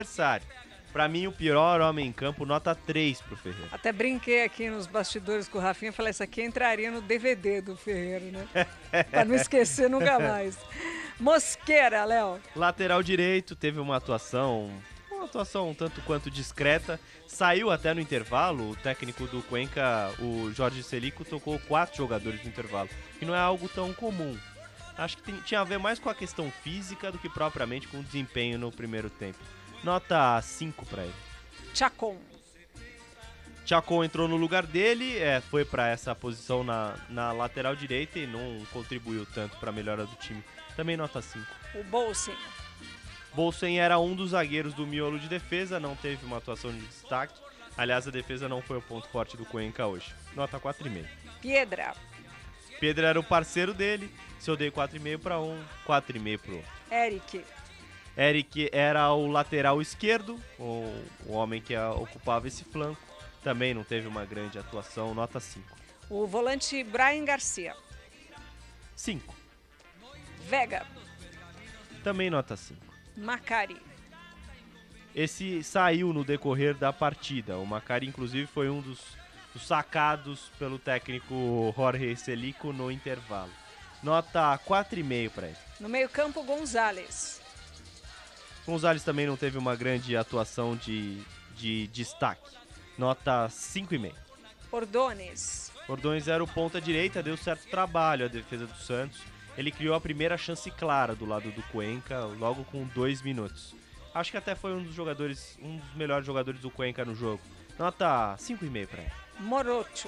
adversário. Pra mim, o pior homem em campo, nota 3 pro Ferreira. Até brinquei aqui nos bastidores com o Rafinha, falei, isso aqui entraria no DVD do Ferreira, né? Pra não esquecer nunca mais. Mosqueira, Léo. Lateral direito, teve uma atuação um tanto quanto discreta. Saiu até no intervalo, o técnico do Cuenca, o Jorge Celico, tocou 4 jogadores no intervalo, que não é algo tão comum. Acho que tinha a ver mais com a questão física do que propriamente com o desempenho no primeiro tempo. Nota 5 para ele. Chacon. Chacon entrou no lugar dele, foi para essa posição na lateral direita e não contribuiu tanto para a melhora do time. Também nota 5. O Bolsen. Bolsen era um dos zagueiros do miolo de defesa, não teve uma atuação de destaque. Aliás, a defesa não foi o ponto forte do Cuenca hoje. Nota 4,5. Piedra. Pedro era o parceiro dele, se eu dei 4,5 para um, 4,5 pro outro. Eric. Eric era o lateral esquerdo, o homem que ocupava esse flanco. Também não teve uma grande atuação, nota 5. O volante Brian Garcia. 5. Vega. Também nota 5. Macari. Esse saiu no decorrer da partida. O Macari, inclusive, foi um dos sacados pelo técnico Jorge Celico no intervalo. Nota 4,5 para ele. No meio-campo, Gonzalez. Gonzalez também não teve uma grande atuação de destaque. Nota 5,5. Ordones. Ordones era o ponta-direita, deu certo trabalho a defesa do Santos. Ele criou a primeira chance clara do lado do Cuenca, logo com 2 minutos. Acho que até foi um dos melhores jogadores do Cuenca no jogo. Nota 5,5 para ele. Morocho.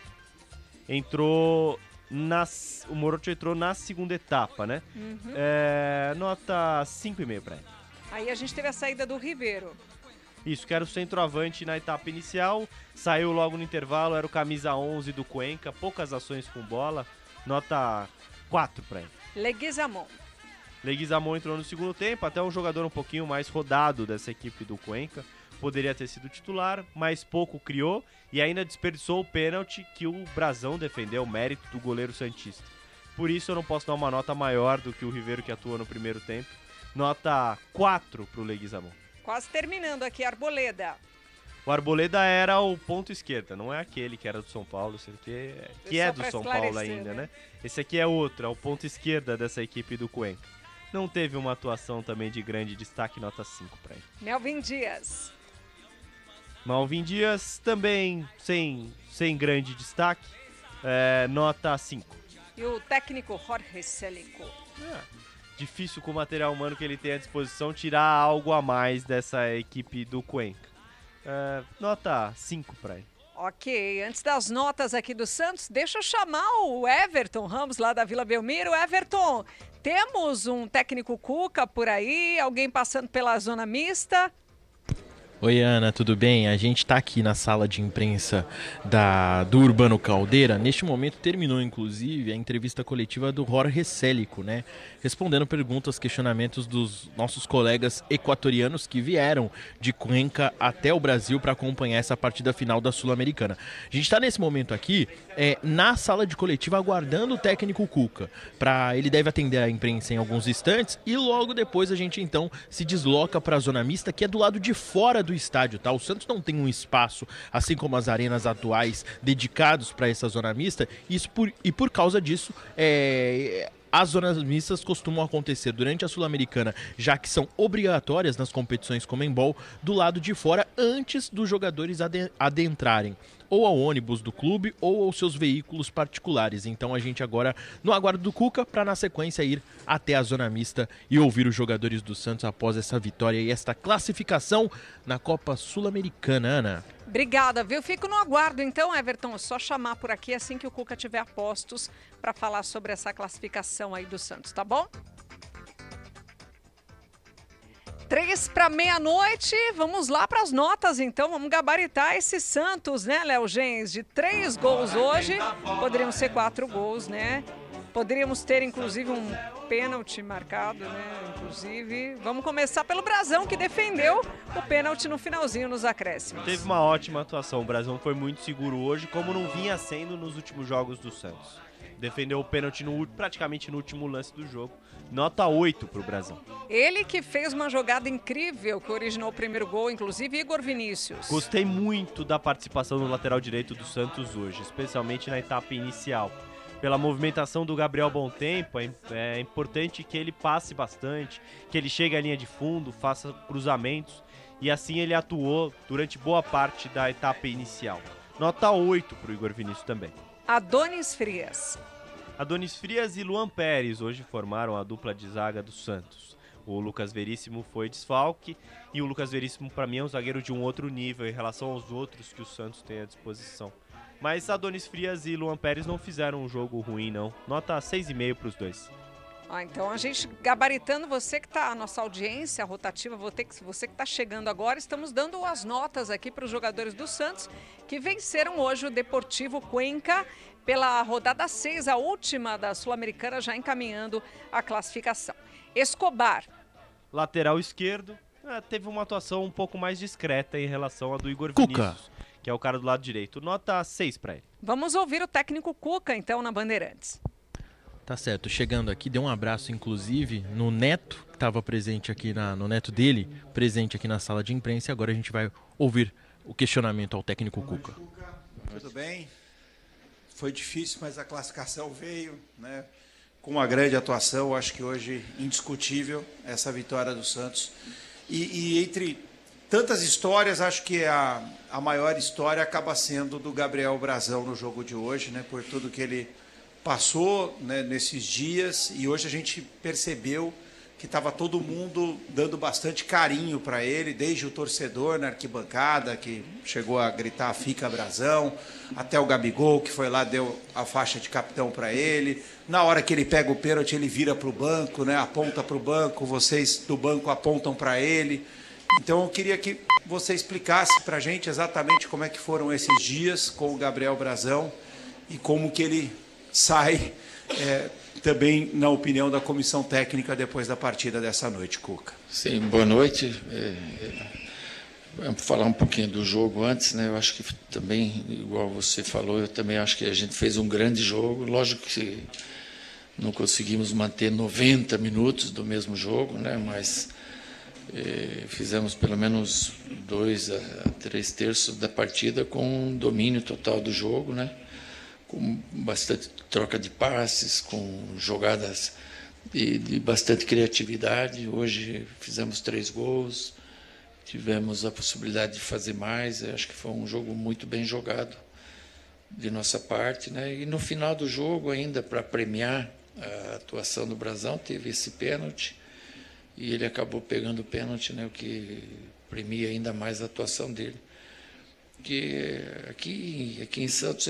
O Morocho entrou na segunda etapa, né? Uhum. Nota 5,5 para ele. Aí a gente teve a saída do Ribeiro. Isso, que era o centroavante na etapa inicial, saiu logo no intervalo, era o camisa 11 do Cuenca, poucas ações com bola, nota 4 para ele. Leguizamon. Leguizamon entrou no segundo tempo, até um jogador um pouquinho mais rodado dessa equipe do Cuenca, poderia ter sido titular, mas pouco criou e ainda desperdiçou o pênalti que o Brazão defendeu, o mérito do goleiro santista. Por isso eu não posso dar uma nota maior do que o Ribeiro que atuou no primeiro tempo. Nota 4 pro Leguizamon. Quase terminando aqui, Arboleda. O Arboleda era o ponto esquerda, não é aquele que era do São Paulo, esse aqui que é do São Paulo ainda, né? Esse aqui é outro, é o ponto esquerda dessa equipe do Cuenca. Não teve uma atuação também de grande destaque, nota 5 para ele. Melvin Dias. Malvin Dias também sem grande destaque, nota 5. E o técnico Jorge Celico. Difícil com o material humano que ele tem à disposição tirar algo a mais dessa equipe do Cuenca. Nota 5 para ele. Ok, antes das notas aqui do Santos, deixa eu chamar o Everton Ramos lá da Vila Belmiro. Everton, temos um técnico Cuca por aí, alguém passando pela zona mista? Oi, Ana, tudo bem? A gente está aqui na sala de imprensa do Urbano Caldeira. Neste momento terminou, inclusive, a entrevista coletiva do Jorge Celico, né? Respondendo perguntas, questionamentos dos nossos colegas equatorianos que vieram de Cuenca até o Brasil para acompanhar essa partida final da Sul-Americana. A gente está nesse momento aqui na sala de coletiva aguardando o técnico Cuca. Ele deve atender a imprensa em alguns instantes e logo depois a gente então se desloca para a zona mista, que é do lado de fora do estádio, tá? O Santos não tem um espaço, assim como as arenas atuais, dedicados para essa zona mista, e por causa disso, as zonas mistas costumam acontecer durante a Sul-Americana, já que são obrigatórias nas competições Conmebol, do lado de fora, antes dos jogadores adentrarem ou ao ônibus do clube ou aos seus veículos particulares. Então a gente agora no aguardo do Cuca para na sequência ir até a zona mista e ouvir os jogadores do Santos após essa vitória e esta classificação na Copa Sul-Americana, Ana. Obrigada, viu? Fico no aguardo então, Everton, é só chamar por aqui assim que o Cuca tiver a postos para falar sobre essa classificação aí do Santos, tá bom? 3 para meia-noite, vamos lá para as notas então, vamos gabaritar esse Santos, né, Léo Gens? De 3 gols hoje, poderiam ser 4 gols, né? Poderíamos ter inclusive um pênalti marcado, né? Inclusive, vamos começar pelo Brazão, que defendeu o pênalti no finalzinho nos acréscimos. Teve uma ótima atuação, o Brazão foi muito seguro hoje, como não vinha sendo nos últimos jogos do Santos. Defendeu o pênalti praticamente no último lance do jogo. nota 8 para o Brasão. Ele que fez uma jogada incrível, que originou o primeiro gol, inclusive Igor Vinícius. Gostei muito da participação no lateral direito do Santos hoje, especialmente na etapa inicial. Pela movimentação do Gabriel Bontempo, é importante que ele passe bastante, que ele chegue à linha de fundo, faça cruzamentos, e assim ele atuou durante boa parte da etapa inicial. Nota 8 para o Igor Vinícius também. Adonis Frias. Adonis Frias e Luan Pérez hoje formaram a dupla de zaga do Santos. O Lucas Veríssimo foi desfalque, e o Lucas Veríssimo, para mim, é um zagueiro de um outro nível em relação aos outros que o Santos tem à disposição. Mas Adonis Frias e Luan Pérez não fizeram um jogo ruim, não. Nota 6,5 para os dois. Então a gente gabaritando, você que está, a nossa audiência rotativa, você que está chegando agora, estamos dando as notas aqui para os jogadores do Santos que venceram hoje o Deportivo Cuenca pela rodada 6, a última da Sul-Americana, já encaminhando a classificação. Escobar. Lateral esquerdo, teve uma atuação um pouco mais discreta em relação à do Igor Cuca, Vinícius, que é o cara do lado direito. Nota 6 para ele. Vamos ouvir o técnico Cuca, então, na Bandeirantes. Tá certo, chegando aqui, deu um abraço inclusive no neto, que estava presente aqui, no neto dele, presente aqui na sala de imprensa, e agora a gente vai ouvir o questionamento ao técnico Cuca. Tudo bem, foi difícil, mas a classificação veio, né, com uma grande atuação. Acho que hoje, indiscutível, essa vitória do Santos. E entre tantas histórias, acho que a maior história acaba sendo do Gabriel Brasão no jogo de hoje, né, por tudo que ele passou, né, nesses dias, e hoje a gente percebeu que estava todo mundo dando bastante carinho para ele, desde o torcedor na arquibancada, que chegou a gritar "Fica Brasão", até o Gabigol, que foi lá, deu a faixa de capitão para ele. Na hora que ele pega o pênalti, ele vira para o banco, né, aponta para o banco, vocês do banco apontam para ele. Então eu queria que você explicasse para a gente exatamente como é que foram esses dias com o Gabriel Brasão e como que ele sai também na opinião da comissão técnica depois da partida dessa noite, Cuca. Sim, boa noite. Vamos falar um pouquinho do jogo antes, né? Eu acho que também, igual você falou, eu também acho que a gente fez um grande jogo. Lógico que não conseguimos manter 90 minutos do mesmo jogo, né? Mas fizemos pelo menos 2 a 3 terços da partida com um domínio total do jogo, né? Com bastante troca de passes, com jogadas de bastante criatividade. Hoje fizemos 3 gols, tivemos a possibilidade de fazer mais. Eu acho que foi um jogo muito bem jogado de nossa parte, né? E no final do jogo, ainda para premiar a atuação do Brasão, teve esse pênalti, e ele acabou pegando o pênalti, né? O que premia ainda mais a atuação dele. Porque aqui em Santos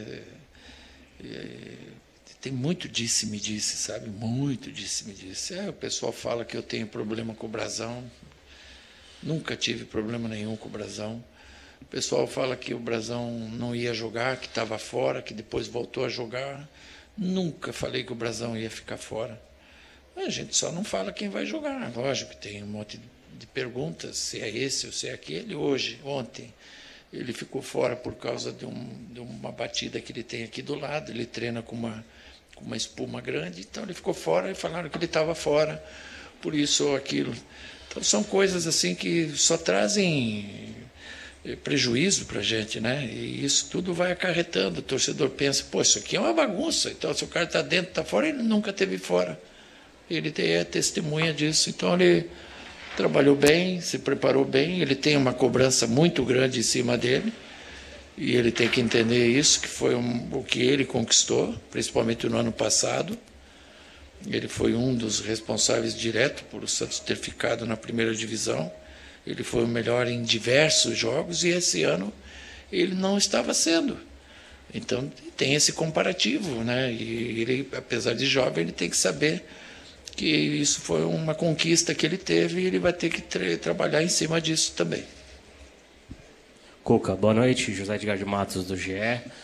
tem muito disse-me-disse, sabe? Muito disse-me-disse. O pessoal fala que eu tenho problema com o Brasão. Nunca tive problema nenhum com o Brasão. O pessoal fala que o Brasão não ia jogar, que estava fora, que depois voltou a jogar. Nunca falei que o Brasão ia ficar fora. A gente só não fala quem vai jogar. Lógico que tem um monte de perguntas, se é esse ou se é aquele. Ontem, ele ficou fora por causa de uma batida que ele tem aqui do lado. Ele treina com uma espuma grande, então ele ficou fora e falaram que ele estava fora, por isso ou aquilo. Então são coisas assim que só trazem prejuízo para a gente, né? E isso tudo vai acarretando. O torcedor pensa, pô, isso aqui é uma bagunça. Então, se o cara está dentro, está fora, ele nunca esteve fora. Ele é testemunha disso. Então, ele trabalhou bem, se preparou bem, ele tem uma cobrança muito grande em cima dele, e ele tem que entender isso, que foi o que ele conquistou, principalmente no ano passado. Ele foi um dos responsáveis direto por o Santos ter ficado na primeira divisão. Ele foi o melhor em diversos jogos, e esse ano ele não estava sendo. Então tem esse comparativo, né? E ele, apesar de jovem, ele tem que saber que isso foi uma conquista que ele teve, e ele vai ter que trabalhar em cima disso também. Cuca, boa noite. José Edgar de Matos, do GE.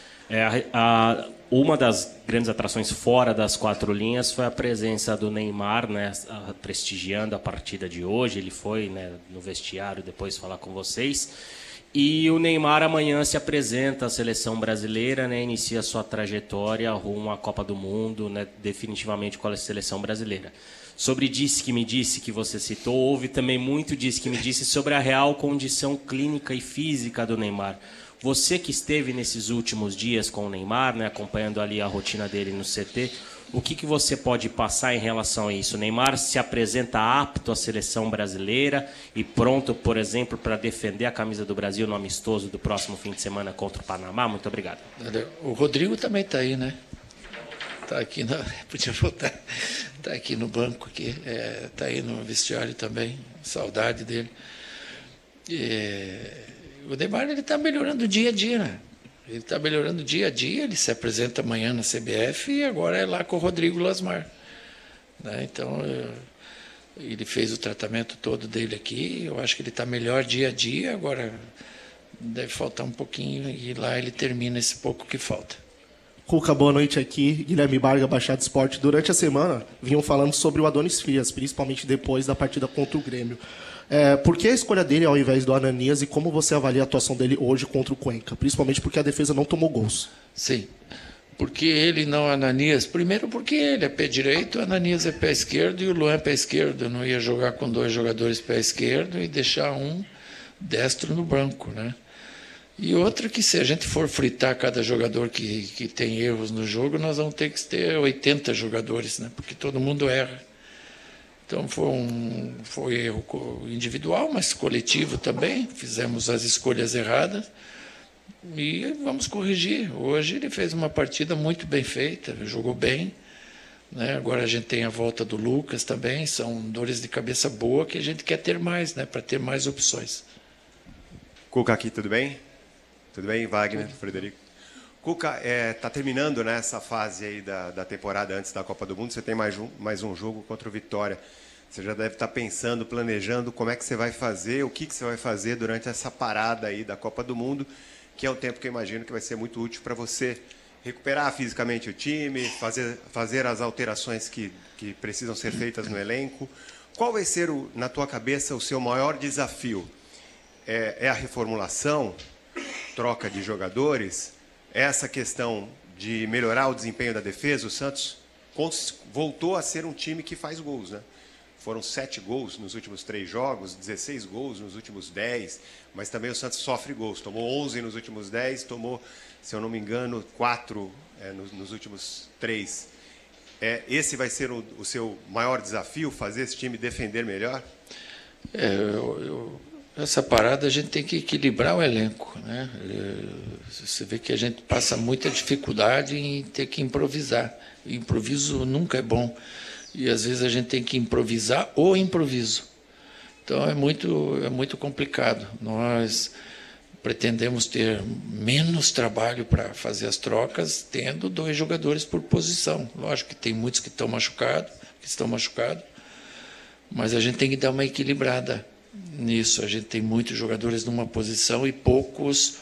Uma das grandes atrações fora das 4 linhas foi a presença do Neymar, né, prestigiando a partida de hoje. Ele foi, né, no vestiário depois falar com vocês. E o Neymar amanhã se apresenta à seleção brasileira, né, inicia sua trajetória rumo à Copa do Mundo, né, definitivamente com a seleção brasileira. Sobre disse que me disse que você citou, houve também muito disse que me disse sobre a real condição clínica e física do Neymar. Você que esteve nesses últimos dias com o Neymar, né, acompanhando ali a rotina dele no CT, o que você pode passar em relação a isso? O Neymar se apresenta apto à seleção brasileira e pronto, por exemplo, para defender a camisa do Brasil no amistoso do próximo fim de semana contra o Panamá? Muito obrigado. O Rodrigo também está aí, né? Está aqui, podia voltar. Está aqui no banco, está aí no vestiário também. Saudade dele. O Neymar está melhorando dia a dia, né? Ele está melhorando dia a dia, ele se apresenta amanhã na CBF e agora é lá com o Rodrigo Lasmar. Né? Então, ele fez o tratamento todo dele aqui, eu acho que ele está melhor dia a dia, agora deve faltar um pouquinho e lá ele termina esse pouco que falta. Cuca, boa noite aqui. Guilherme Barga, Baixada Esporte. Durante a semana, vinham falando sobre o Adonis Frias, principalmente depois da partida contra o Grêmio. Por que a escolha dele ao invés do Ananias e como você avalia a atuação dele hoje contra o Cuenca? Principalmente porque a defesa não tomou gols. Sim. Porque ele não Ananias? Primeiro porque ele é pé direito, o Ananias é pé esquerdo e o Luan é pé esquerdo. Eu não ia jogar com 2 jogadores pé esquerdo e deixar um destro no banco, né? E outra que se a gente for fritar cada jogador que tem erros no jogo, nós vamos ter que ter 80 jogadores, né? Porque todo mundo erra. Então foi erro individual, mas coletivo também. Fizemos as escolhas erradas e vamos corrigir. Hoje ele fez uma partida muito bem feita, jogou bem. Né? Agora a gente tem a volta do Lucas também. São dores de cabeça boa que a gente quer ter mais, né? Para ter mais opções. Cuca aqui, tudo bem? Tudo bem, Wagner, Frederico? Cuca, está terminando, né, essa fase aí da temporada antes da Copa do Mundo. Você tem mais um jogo contra o Vitória. Você já deve estar pensando, planejando como é que você vai fazer, o que você vai fazer durante essa parada aí da Copa do Mundo, que é um tempo que eu imagino que vai ser muito útil para você recuperar fisicamente o time, fazer as alterações que precisam ser feitas no elenco. Qual vai ser, na tua cabeça, o seu maior desafio? É a reformulação, troca de jogadores? Essa questão de melhorar o desempenho da defesa? O Santos voltou a ser um time que faz gols, né? Foram 7 gols nos últimos 3 jogos, 16 gols nos últimos 10, mas também o Santos sofre gols. Tomou 11 nos últimos 10, tomou, se eu não me engano, 4 nos últimos 3. Esse vai ser o seu maior desafio, fazer esse time defender melhor? Essa parada a gente tem que equilibrar o elenco, né? Você vê que a gente passa muita dificuldade em ter que improvisar. Improviso nunca é bom. E às vezes a gente tem que improvisar o improviso. Então é muito complicado. Nós pretendemos ter menos trabalho para fazer as trocas, tendo 2 jogadores por posição. Lógico que tem muitos que estão machucados, mas a gente tem que dar uma equilibrada nisso. A gente tem muitos jogadores numa posição e poucos,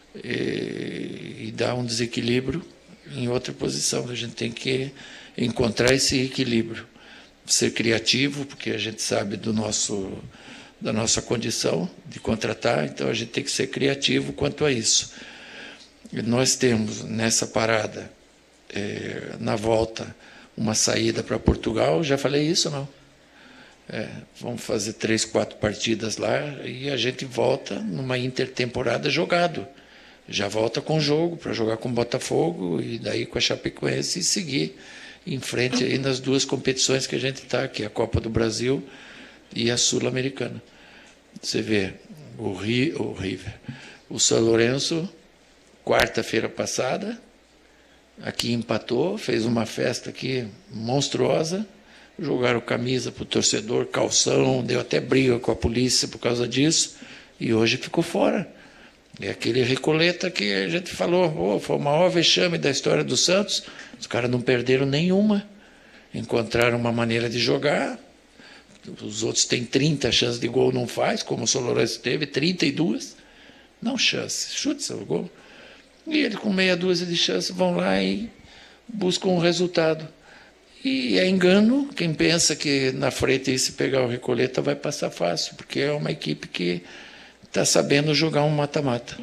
e dá um desequilíbrio em outra posição. A gente tem que encontrar esse equilíbrio, ser criativo, porque a gente sabe da nossa condição de contratar, então a gente tem que ser criativo quanto a isso. E nós temos nessa parada, na volta, uma saída para Portugal. Já falei isso, não? Vamos fazer 3, 4 partidas lá e a gente volta numa intertemporada jogado. Já volta com jogo para jogar com o Botafogo e daí com a Chapecoense e seguir em frente aí nas 2 competições que a gente está, que é a Copa do Brasil e a Sul-Americana. Você vê o River, o São Lourenço, quarta-feira passada, aqui empatou, fez uma festa aqui monstruosa, jogaram camisa para o torcedor, calção, deu até briga com a polícia por causa disso, e hoje ficou fora. É aquele Recoleta que a gente falou, foi o maior vexame da história do Santos. Os caras não perderam nenhuma, encontraram uma maneira de jogar. Os outros têm 30 chances de gol, não faz, como o São Lourenço teve, 32. Não chance, chute seu gol. E ele com meia dúzia de chances vão lá e buscam um resultado. E é engano quem pensa que na frente, se pegar o Recoleta, vai passar fácil, porque é uma equipe que está sabendo jogar um mata-mata.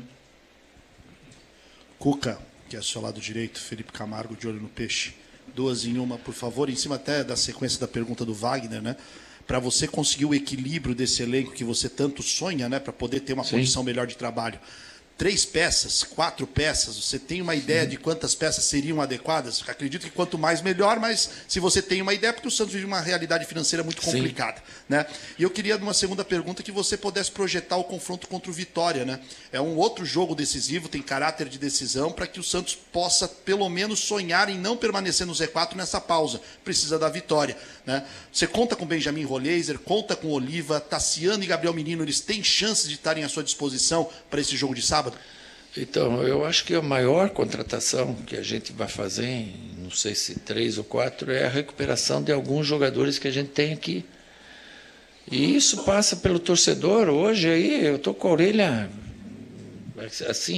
Cuca, que é ao seu lado direito, Felipe Camargo, de olho no peixe. 2 em 1, por favor, em cima até da sequência da pergunta do Wagner, né? Para você conseguir o equilíbrio desse elenco que você tanto sonha, né? Para poder ter uma condição melhor de trabalho. 3 peças, 4 peças, você tem uma ideia de quantas peças seriam adequadas? Acredito que quanto mais, melhor, mas se você tem uma ideia, porque o Santos vive uma realidade financeira muito complicada. Né? E eu queria, numa segunda pergunta, que você pudesse projetar o confronto contra o Vitória. Né? É um outro jogo decisivo, tem caráter de decisão, para que o Santos possa, pelo menos, sonhar em não permanecer no Z4 nessa pausa. Precisa da vitória. Né? Você conta com Benjamin Roleiser, conta com Oliva, Tassiano e Gabriel Menino, eles têm chances de estarem à sua disposição para esse jogo de sábado? Então, eu acho que a maior contratação que a gente vai fazer, em, não sei se 3 ou 4, é a recuperação de alguns jogadores que a gente tem aqui. E isso passa pelo torcedor. Hoje aí eu estou com a orelha assim,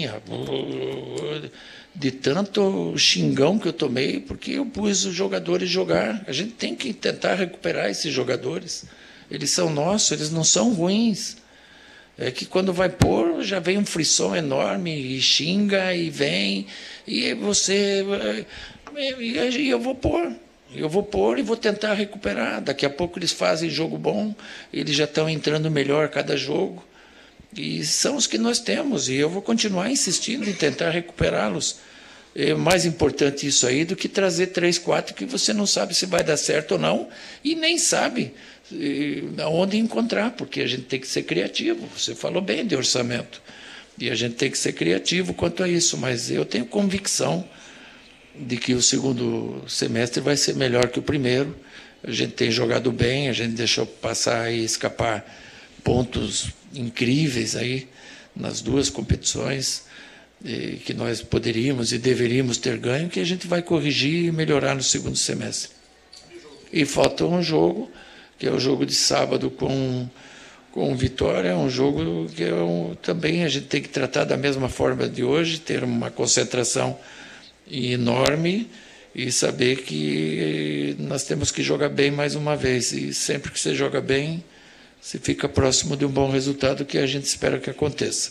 de tanto xingão que eu tomei, porque eu pus os jogadores jogar. A gente tem que tentar recuperar esses jogadores. Eles são nossos, eles não são ruins. É que quando vai pôr, já vem um frisson enorme, e xinga, e vem, e você... E eu vou pôr. Eu vou pôr e vou tentar recuperar. Daqui a pouco eles fazem jogo bom, eles já estão entrando melhor cada jogo. E são os que nós temos, e eu vou continuar insistindo em tentar recuperá-los. É mais importante isso aí do que trazer 3, 4 que você não sabe se vai dar certo ou não, e nem sabe aonde encontrar, porque a gente tem que ser criativo. Você falou bem de orçamento, e a gente tem que ser criativo quanto a isso, mas eu tenho convicção de que o segundo semestre vai ser melhor que o primeiro. A gente tem jogado bem, a gente deixou passar e escapar pontos incríveis aí nas 2 competições, que nós poderíamos e deveríamos ter ganho, que a gente vai corrigir e melhorar no segundo semestre. E falta um jogo, que é o jogo de sábado com Vitória, um jogo que também a gente tem que tratar da mesma forma de hoje, ter uma concentração enorme e saber que nós temos que jogar bem mais uma vez. E sempre que você joga bem, você fica próximo de um bom resultado, que a gente espera que aconteça.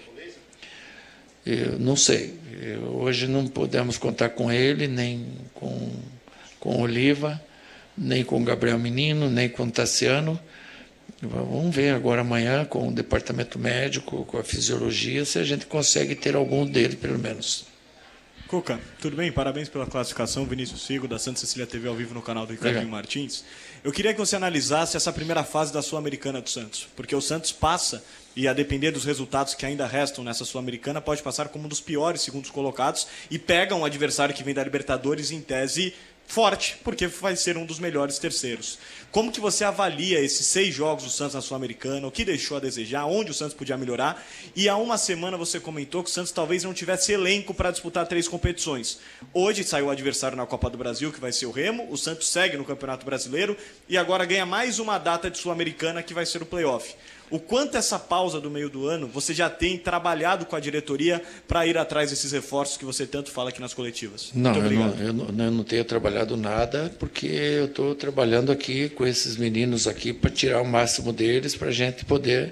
Eu não sei. Hoje não podemos contar com ele, nem com Oliva, nem com Gabriel Menino, nem com Tassiano. Vamos ver agora amanhã com o departamento médico, com a fisiologia, se a gente consegue ter algum dele, pelo menos. Cuca, tudo bem? Parabéns pela classificação. Vinícius Figo, da Santa Cecília TV ao vivo no canal do Ricardinho Martins. Eu queria que você analisasse essa primeira fase da Sul-Americana do Santos, porque o Santos passa, e a depender dos resultados que ainda restam nessa Sul-Americana, pode passar como um dos piores segundos colocados e pega um adversário que vem da Libertadores em tese forte, porque vai ser um dos melhores terceiros. Como que você avalia esses 6 jogos do Santos na Sul-Americana, o que deixou a desejar, onde o Santos podia melhorar? E há uma semana você comentou que o Santos talvez não tivesse elenco para disputar 3 competições. Hoje saiu o adversário na Copa do Brasil, que vai ser o Remo, o Santos segue no Campeonato Brasileiro e agora ganha mais uma data de Sul-Americana, que vai ser o playoff. O quanto essa pausa do meio do ano você já tem trabalhado com a diretoria para ir atrás desses reforços que você tanto fala aqui nas coletivas? Não, eu não tenho trabalhado nada, porque eu estou trabalhando aqui com esses meninos aqui para tirar o máximo deles, para a gente poder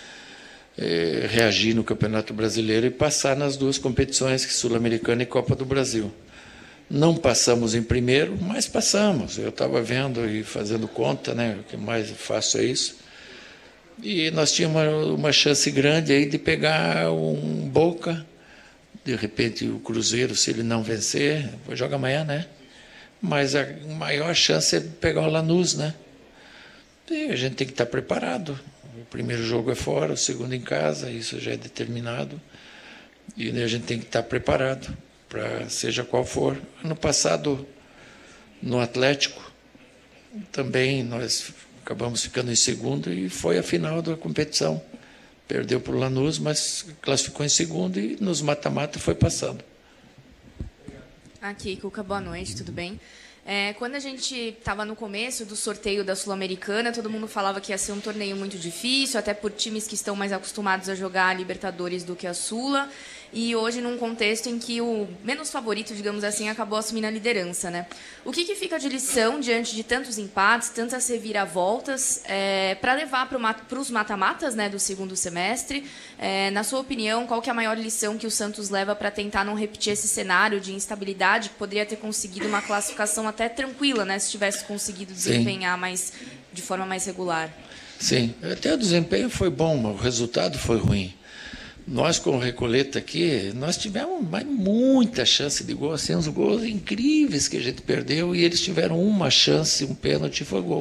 reagir no Campeonato Brasileiro e passar nas 2 competições, Sul-Americana e Copa do Brasil. Não passamos em primeiro, mas passamos. Eu estava vendo e fazendo conta, né? O que mais fácil é isso. E nós tínhamos uma chance grande aí de pegar um Boca, de repente o Cruzeiro, se ele não vencer, joga amanhã, né? Mas a maior chance é pegar o Lanús, né? E a gente tem que estar preparado. O primeiro jogo é fora, o segundo em casa, isso já é determinado. E a gente tem que estar preparado, para seja qual for. Ano passado, no Atlético, também nós acabamos ficando em segundo e foi a final da competição. Perdeu para o Lanús, mas classificou em segundo e nos mata-mata foi passando. Aqui, Cuca, boa noite, tudo bem? Quando a gente estava no começo do sorteio da Sul-Americana, todo mundo falava que ia ser um torneio muito difícil, até por times que estão mais acostumados a jogar a Libertadores do que a Sula. e hoje num contexto em que o menos favorito, digamos assim, acabou assumindo a liderança, né? O que fica de lição diante de tantos empates, tantas reviravoltas, para levar para os mata-matas, né, do segundo semestre? Na sua opinião, qual que é a maior lição que o Santos leva para tentar não repetir esse cenário de instabilidade, que poderia ter conseguido uma classificação até tranquila, né, se tivesse conseguido desempenhar de forma mais regular? Sim, até o desempenho foi bom, mas o resultado foi ruim. Nós, com o Recoleta aqui, nós tivemos muita chance de gol, assim, uns gols incríveis que a gente perdeu, e eles tiveram uma chance, um pênalti, foi gol.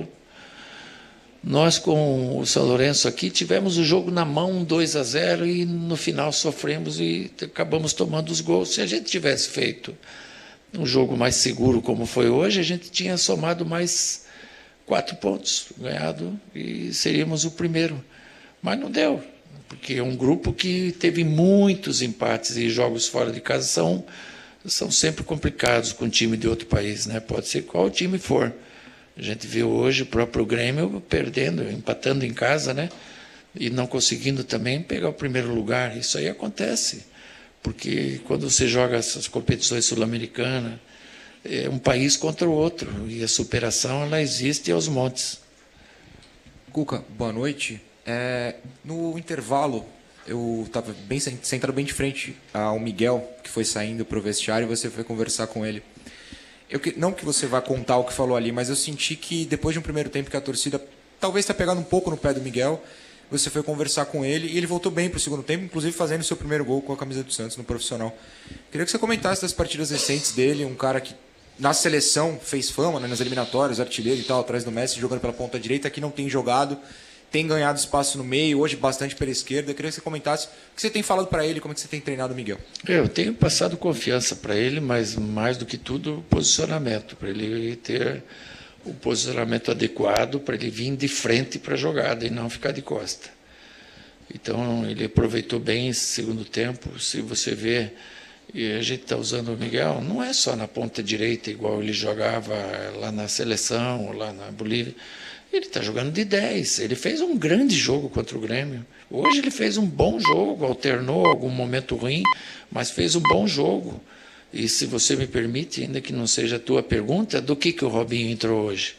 Nós, com o São Lourenço aqui, tivemos o jogo na mão, 2-0, e no final sofremos e acabamos tomando os gols. Se a gente tivesse feito um jogo mais seguro como foi hoje, a gente tinha somado mais 4 pontos, ganhado, e seríamos o primeiro. Mas não deu, porque é um grupo que teve muitos empates, e jogos fora de casa são sempre complicados com um time de outro país, né? Pode ser qual time for. A gente viu hoje o próprio Grêmio perdendo, empatando em casa, né? E não conseguindo também pegar o primeiro lugar. Isso aí acontece, porque quando você joga essas competições sul-americanas, é um país contra o outro, e a superação ela existe aos montes. Cuca, boa noite. No intervalo, eu estava sentado bem de frente ao Miguel, que foi saindo para o vestiário, e você foi conversar com ele. Não que você vá contar o que falou ali, mas eu senti que depois de um primeiro tempo que a torcida talvez está pegando um pouco no pé do Miguel, você foi conversar com ele e ele voltou bem para o segundo tempo, inclusive fazendo o seu primeiro gol com a camisa do Santos no profissional. Queria que você comentasse das partidas recentes dele, um cara que na seleção fez fama, né, nas eliminatórias, artilheiro e tal, atrás do Messi, jogando pela ponta direita, que não tem jogado, tem ganhado espaço no meio, hoje bastante pela esquerda. Eu queria que você comentasse o que você tem falado para ele, como é que você tem treinado o Miguel. Eu tenho passado confiança para ele, mas mais do que tudo, posicionamento, para ele ter o posicionamento adequado, para ele vir de frente para a jogada e não ficar de costa. Então, ele aproveitou bem esse segundo tempo. Se você vê, e a gente está usando o Miguel, não é só na ponta direita, igual ele jogava lá na seleção, lá na Bolívia. Ele está jogando de 10. Ele fez um grande jogo contra o Grêmio. Hoje ele fez um bom jogo, alternou algum momento ruim, mas fez um bom jogo. E se você me permite, ainda que não seja a tua pergunta, do que o Robinho entrou hoje?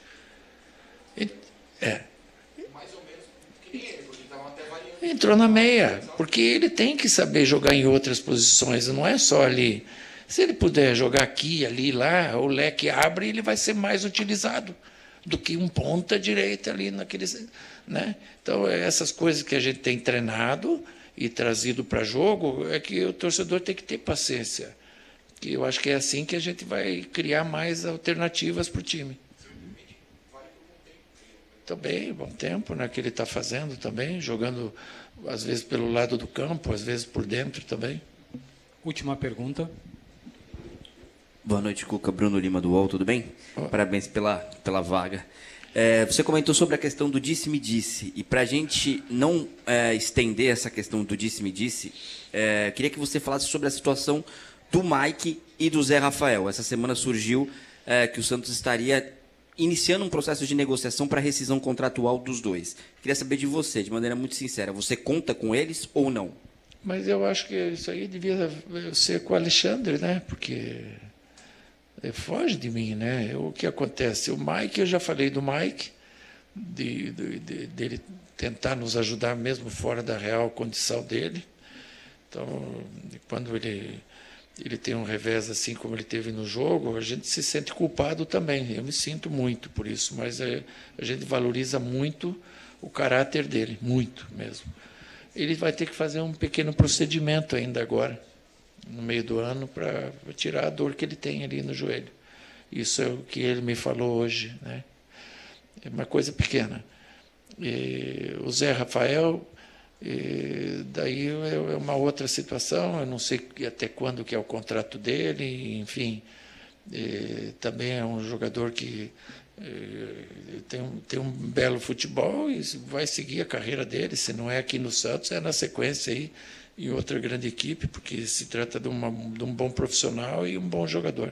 Mais ou menos que nem ele, porque estavam até variando. Entrou na meia, porque ele tem que saber jogar em outras posições, não é só ali. Se ele puder jogar aqui, ali, lá, o leque abre e ele vai ser mais utilizado do que um ponta direita ali naquele, né? Então, essas coisas que a gente tem treinado e trazido para jogo, é que o torcedor tem que ter paciência. Que eu acho que é assim que a gente vai criar mais alternativas para o time. Também, bom tempo, né, que ele está fazendo também, jogando às vezes pelo lado do campo, às vezes por dentro também. Última pergunta. Boa noite, Cuca. Bruno Lima do UOL, tudo bem? Parabéns pela vaga. Você comentou sobre a questão do disse-me-disse, e para a gente não estender essa questão do disse-me-disse, queria que você falasse sobre a situação do Mike e do Zé Rafael. Essa semana surgiu que o Santos estaria iniciando um processo de negociação para rescisão contratual dos dois. Queria saber de você, de maneira muito sincera, você conta com eles ou não? Mas eu acho que isso aí devia ser com o Alexandre, né? Porque foge de mim, né? O que acontece? O Mike, eu já falei do Mike, dele tentar nos ajudar mesmo fora da real condição dele. Então, quando ele tem um revés assim como ele teve no jogo, a gente se sente culpado também. Eu me sinto muito por isso, mas a gente valoriza muito o caráter dele, muito mesmo. Ele vai ter que fazer um pequeno procedimento ainda agora, no meio do ano, para tirar a dor que ele tem ali no joelho. Isso é o que ele me falou hoje, né? É uma coisa pequena. O Zé Rafael, daí é uma outra situação, eu não sei até quando que é o contrato dele, enfim. Também é um jogador que tem um belo futebol e vai seguir a carreira dele, se não é aqui no Santos, é na sequência aí, em outra grande equipe, porque se trata de um bom profissional e um bom jogador.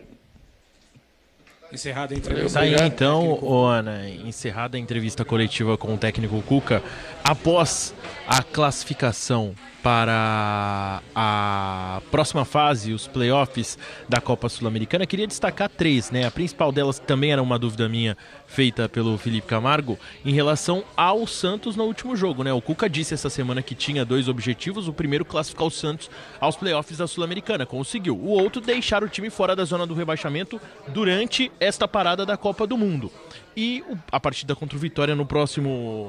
Encerrada a entrevista. Tá aí então, Ana, encerrada a entrevista coletiva com o técnico Cuca, Após a classificação para a próxima fase, os playoffs da Copa Sul-Americana, queria destacar 3, né? A principal delas também era uma dúvida minha, feita pelo Felipe Camargo, em relação ao Santos no último jogo, né? O Cuca disse essa semana que tinha 2 objetivos: o primeiro, classificar o Santos aos playoffs da Sul-Americana, conseguiu. O outro, deixar o time fora da zona do rebaixamento durante esta parada da Copa do Mundo. E a partida contra o Vitória no próximo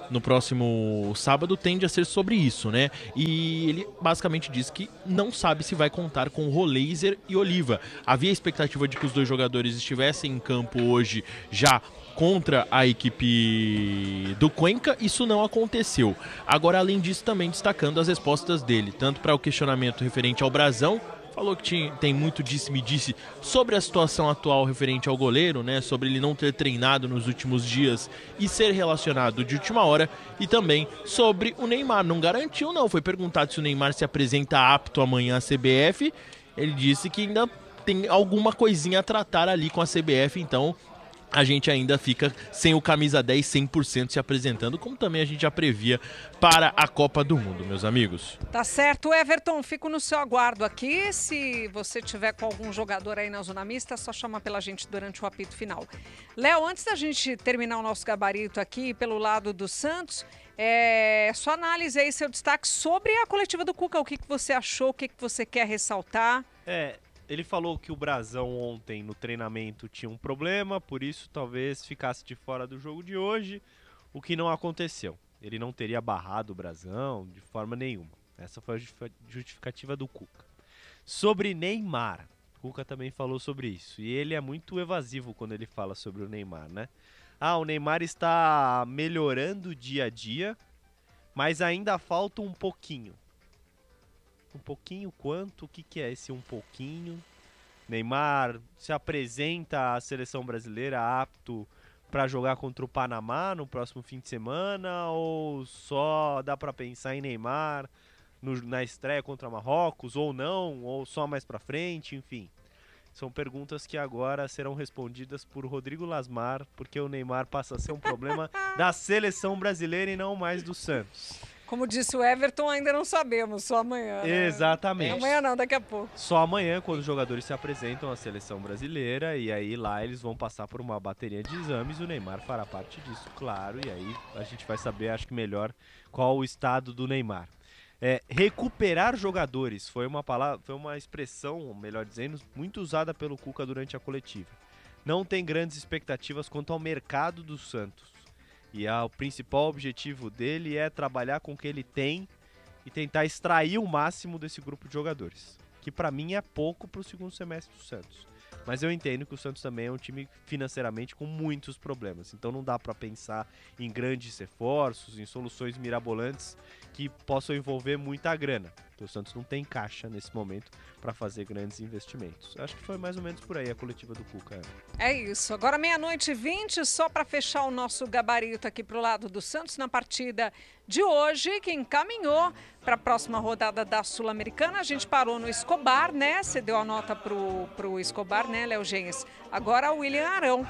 sábado tende a ser sobre isso, né? E ele basicamente diz que não sabe se vai contar com Roleiser e Oliva. Havia a expectativa de que os 2 jogadores estivessem em campo hoje já contra a equipe do Cuenca, isso não aconteceu. Agora, além disso, também destacando as respostas dele, tanto para o questionamento referente ao Brasão, falou que tem muito disse-me-disse sobre a situação atual referente ao goleiro, né? Sobre ele não ter treinado nos últimos dias e ser relacionado de última hora. E também sobre o Neymar. Não garantiu, não. Foi perguntado se o Neymar se apresenta apto amanhã à CBF. Ele disse que ainda tem alguma coisinha a tratar ali com a CBF, então a gente ainda fica sem o camisa 10 100% se apresentando, como também a gente já previa para a Copa do Mundo, meus amigos. Tá certo, Everton, fico no seu aguardo aqui. Se você tiver com algum jogador aí na zona mista, é só chamar pela gente durante o apito final. Léo, antes da gente terminar o nosso gabarito aqui pelo lado do Santos, sua análise aí, seu destaque sobre a coletiva do Cuca. O que você achou, o que você quer ressaltar? Ele falou que o Brasão ontem no treinamento tinha um problema, por isso talvez ficasse de fora do jogo de hoje, o que não aconteceu. Ele não teria barrado o Brasão de forma nenhuma. Essa foi a justificativa do Cuca. Sobre Neymar, o Cuca também falou sobre isso. E ele é muito evasivo quando ele fala sobre o Neymar, né? O Neymar está melhorando dia a dia, mas ainda falta um pouquinho. Um pouquinho quanto? O que é esse um pouquinho? Neymar se apresenta à seleção brasileira apto para jogar contra o Panamá no próximo fim de semana? Ou só dá para pensar em Neymar na estreia contra Marrocos? Ou não? Ou só mais para frente? Enfim, são perguntas que agora serão respondidas por Rodrigo Lasmar, porque o Neymar passa a ser um problema da seleção brasileira e não mais do Santos. Como disse o Everton, ainda não sabemos, só amanhã. Né? Exatamente. Amanhã não, daqui a pouco. Só amanhã, quando os jogadores se apresentam à seleção brasileira, e aí lá eles vão passar por uma bateria de exames, o Neymar fará parte disso, claro, e aí a gente vai saber, acho que melhor, qual o estado do Neymar. Recuperar jogadores foi uma expressão, melhor dizendo, muito usada pelo Cuca durante a coletiva. Não tem grandes expectativas quanto ao mercado do Santos. E o principal objetivo dele é trabalhar com o que ele tem e tentar extrair o máximo desse grupo de jogadores. Que para mim é pouco para o segundo semestre do Santos. Mas eu entendo que o Santos também é um time financeiramente com muitos problemas. Então não dá para pensar em grandes reforços, em soluções mirabolantes que possam envolver muita grana. Porque o Santos não tem caixa nesse momento para fazer grandes investimentos. Acho que foi mais ou menos por aí a coletiva do Cuca. É isso. Agora 00:20, só para fechar o nosso gabarito aqui pro lado do Santos na partida de hoje, que encaminhou para a próxima rodada da Sul-Americana. A gente parou no Escobar, né? Você deu a nota pro Escobar, né, Léo Gens? Agora o William Arão.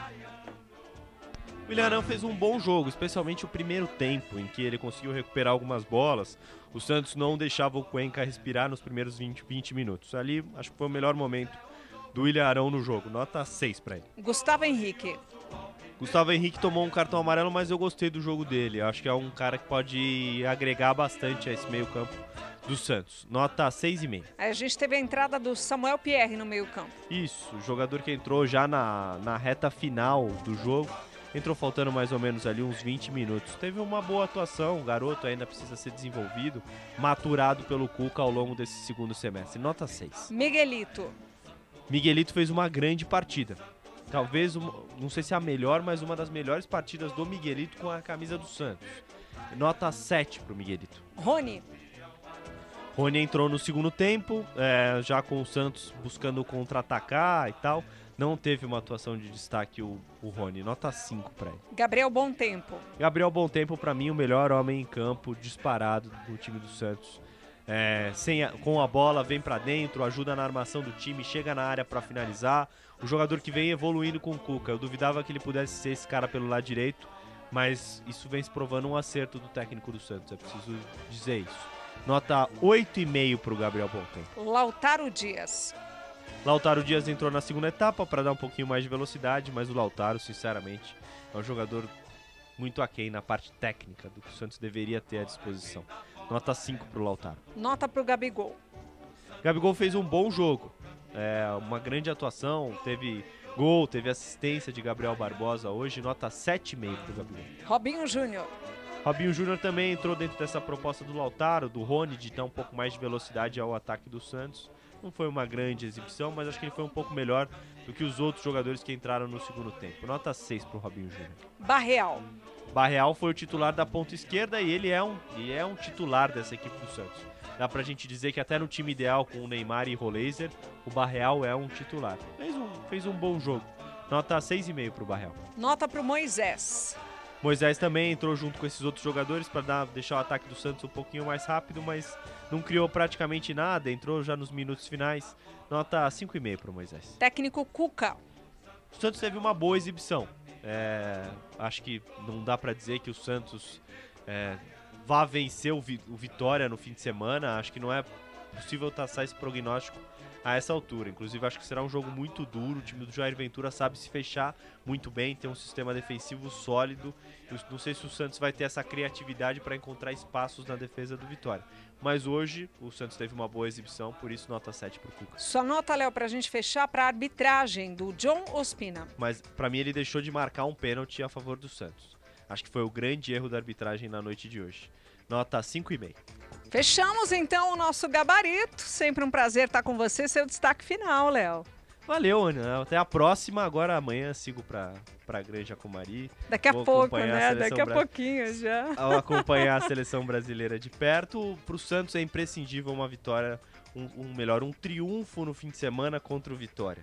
O William Arão fez um bom jogo, especialmente o primeiro tempo, em que ele conseguiu recuperar algumas bolas. O Santos não deixava o Cuenca respirar nos primeiros 20 minutos. Ali, acho que foi o melhor momento do William Arão no jogo. Nota 6 para ele. Gustavo Henrique. Gustavo Henrique tomou um cartão amarelo, mas eu gostei do jogo dele. Acho que é um cara que pode agregar bastante a esse meio-campo do Santos. Nota 6,5. A gente teve a entrada do Samuel Pierre no meio-campo. Isso, o jogador que entrou já na reta final do jogo. Entrou faltando mais ou menos ali uns 20 minutos. Teve uma boa atuação, o garoto ainda precisa ser desenvolvido, maturado pelo Cuca ao longo desse segundo semestre. Nota 6. Miguelito. Miguelito fez uma grande partida. Talvez, não sei se a melhor, mas uma das melhores partidas do Miguelito com a camisa do Santos. Nota 7 pro Miguelito. Rony. Rony entrou no segundo tempo, já com o Santos buscando contra-atacar e tal. Não teve uma atuação de destaque o Rony. Nota 5 para ele. Gabriel Bontempo. Gabriel Bontempo, para mim, o melhor homem em campo disparado do time do Santos. Com a bola, vem para dentro, ajuda na armação do time, chega na área para finalizar. O jogador que vem evoluindo com o Cuca. Eu duvidava que ele pudesse ser esse cara pelo lado direito, mas isso vem se provando um acerto do técnico do Santos, é preciso dizer isso. Nota 8,5 para o Gabriel Bontempo. Lautaro Dias. Lautaro Dias entrou na segunda etapa para dar um pouquinho mais de velocidade, mas o Lautaro, sinceramente, é um jogador muito aquém na parte técnica do que o Santos deveria ter à disposição. Nota 5 para o Lautaro. Nota para o Gabigol. Gabigol fez um bom jogo, uma grande atuação, teve gol, teve assistência de Gabriel Barbosa hoje, nota 7,5 para o Gabigol. Robinho Júnior. Robinho Júnior também entrou dentro dessa proposta do Lautaro, do Rony, de dar um pouco mais de velocidade ao ataque do Santos. Não foi uma grande exibição, mas acho que ele foi um pouco melhor do que os outros jogadores que entraram no segundo tempo. Nota 6 para o Robinho Júnior. Barreal. Barreal foi o titular da ponta esquerda e ele é um titular dessa equipe do Santos. Dá pra gente dizer que até no time ideal com o Neymar e Roleiser, o Barreal é um titular. Fez um bom jogo. Nota 6,5 pro Barreal. Nota pro Moisés. Moisés também entrou junto com esses outros jogadores para deixar o ataque do Santos um pouquinho mais rápido, mas não criou praticamente nada, entrou já nos minutos finais. Nota 5,5 pro Moisés. Técnico Cuca. O Santos teve uma boa exibição. Acho que não dá para dizer que o Santos vá vencer o Vitória no fim de semana. Acho que não é possível traçar esse prognóstico a essa altura. Inclusive, acho que será um jogo muito duro. O time do Jair Ventura sabe se fechar muito bem, tem um sistema defensivo sólido. Eu não sei se o Santos vai ter essa criatividade para encontrar espaços na defesa do Vitória. Mas hoje, o Santos teve uma boa exibição, por isso nota 7 pro Cuca. Sua nota, Léo, pra gente fechar, pra arbitragem do John Ospina. Mas, pra mim, ele deixou de marcar um pênalti a favor do Santos. Acho que foi o grande erro da arbitragem na noite de hoje. Nota 5,5. Fechamos, então, o nosso gabarito. Sempre um prazer estar com você. Seu destaque final, Léo. Valeu, Ana. Até a próxima. Agora, amanhã, sigo pra Granja Comari. Daqui a pouco, né? Daqui a pouquinho já. Ao acompanhar a seleção brasileira de perto, pro Santos é imprescindível uma vitória, um triunfo no fim de semana contra o Vitória.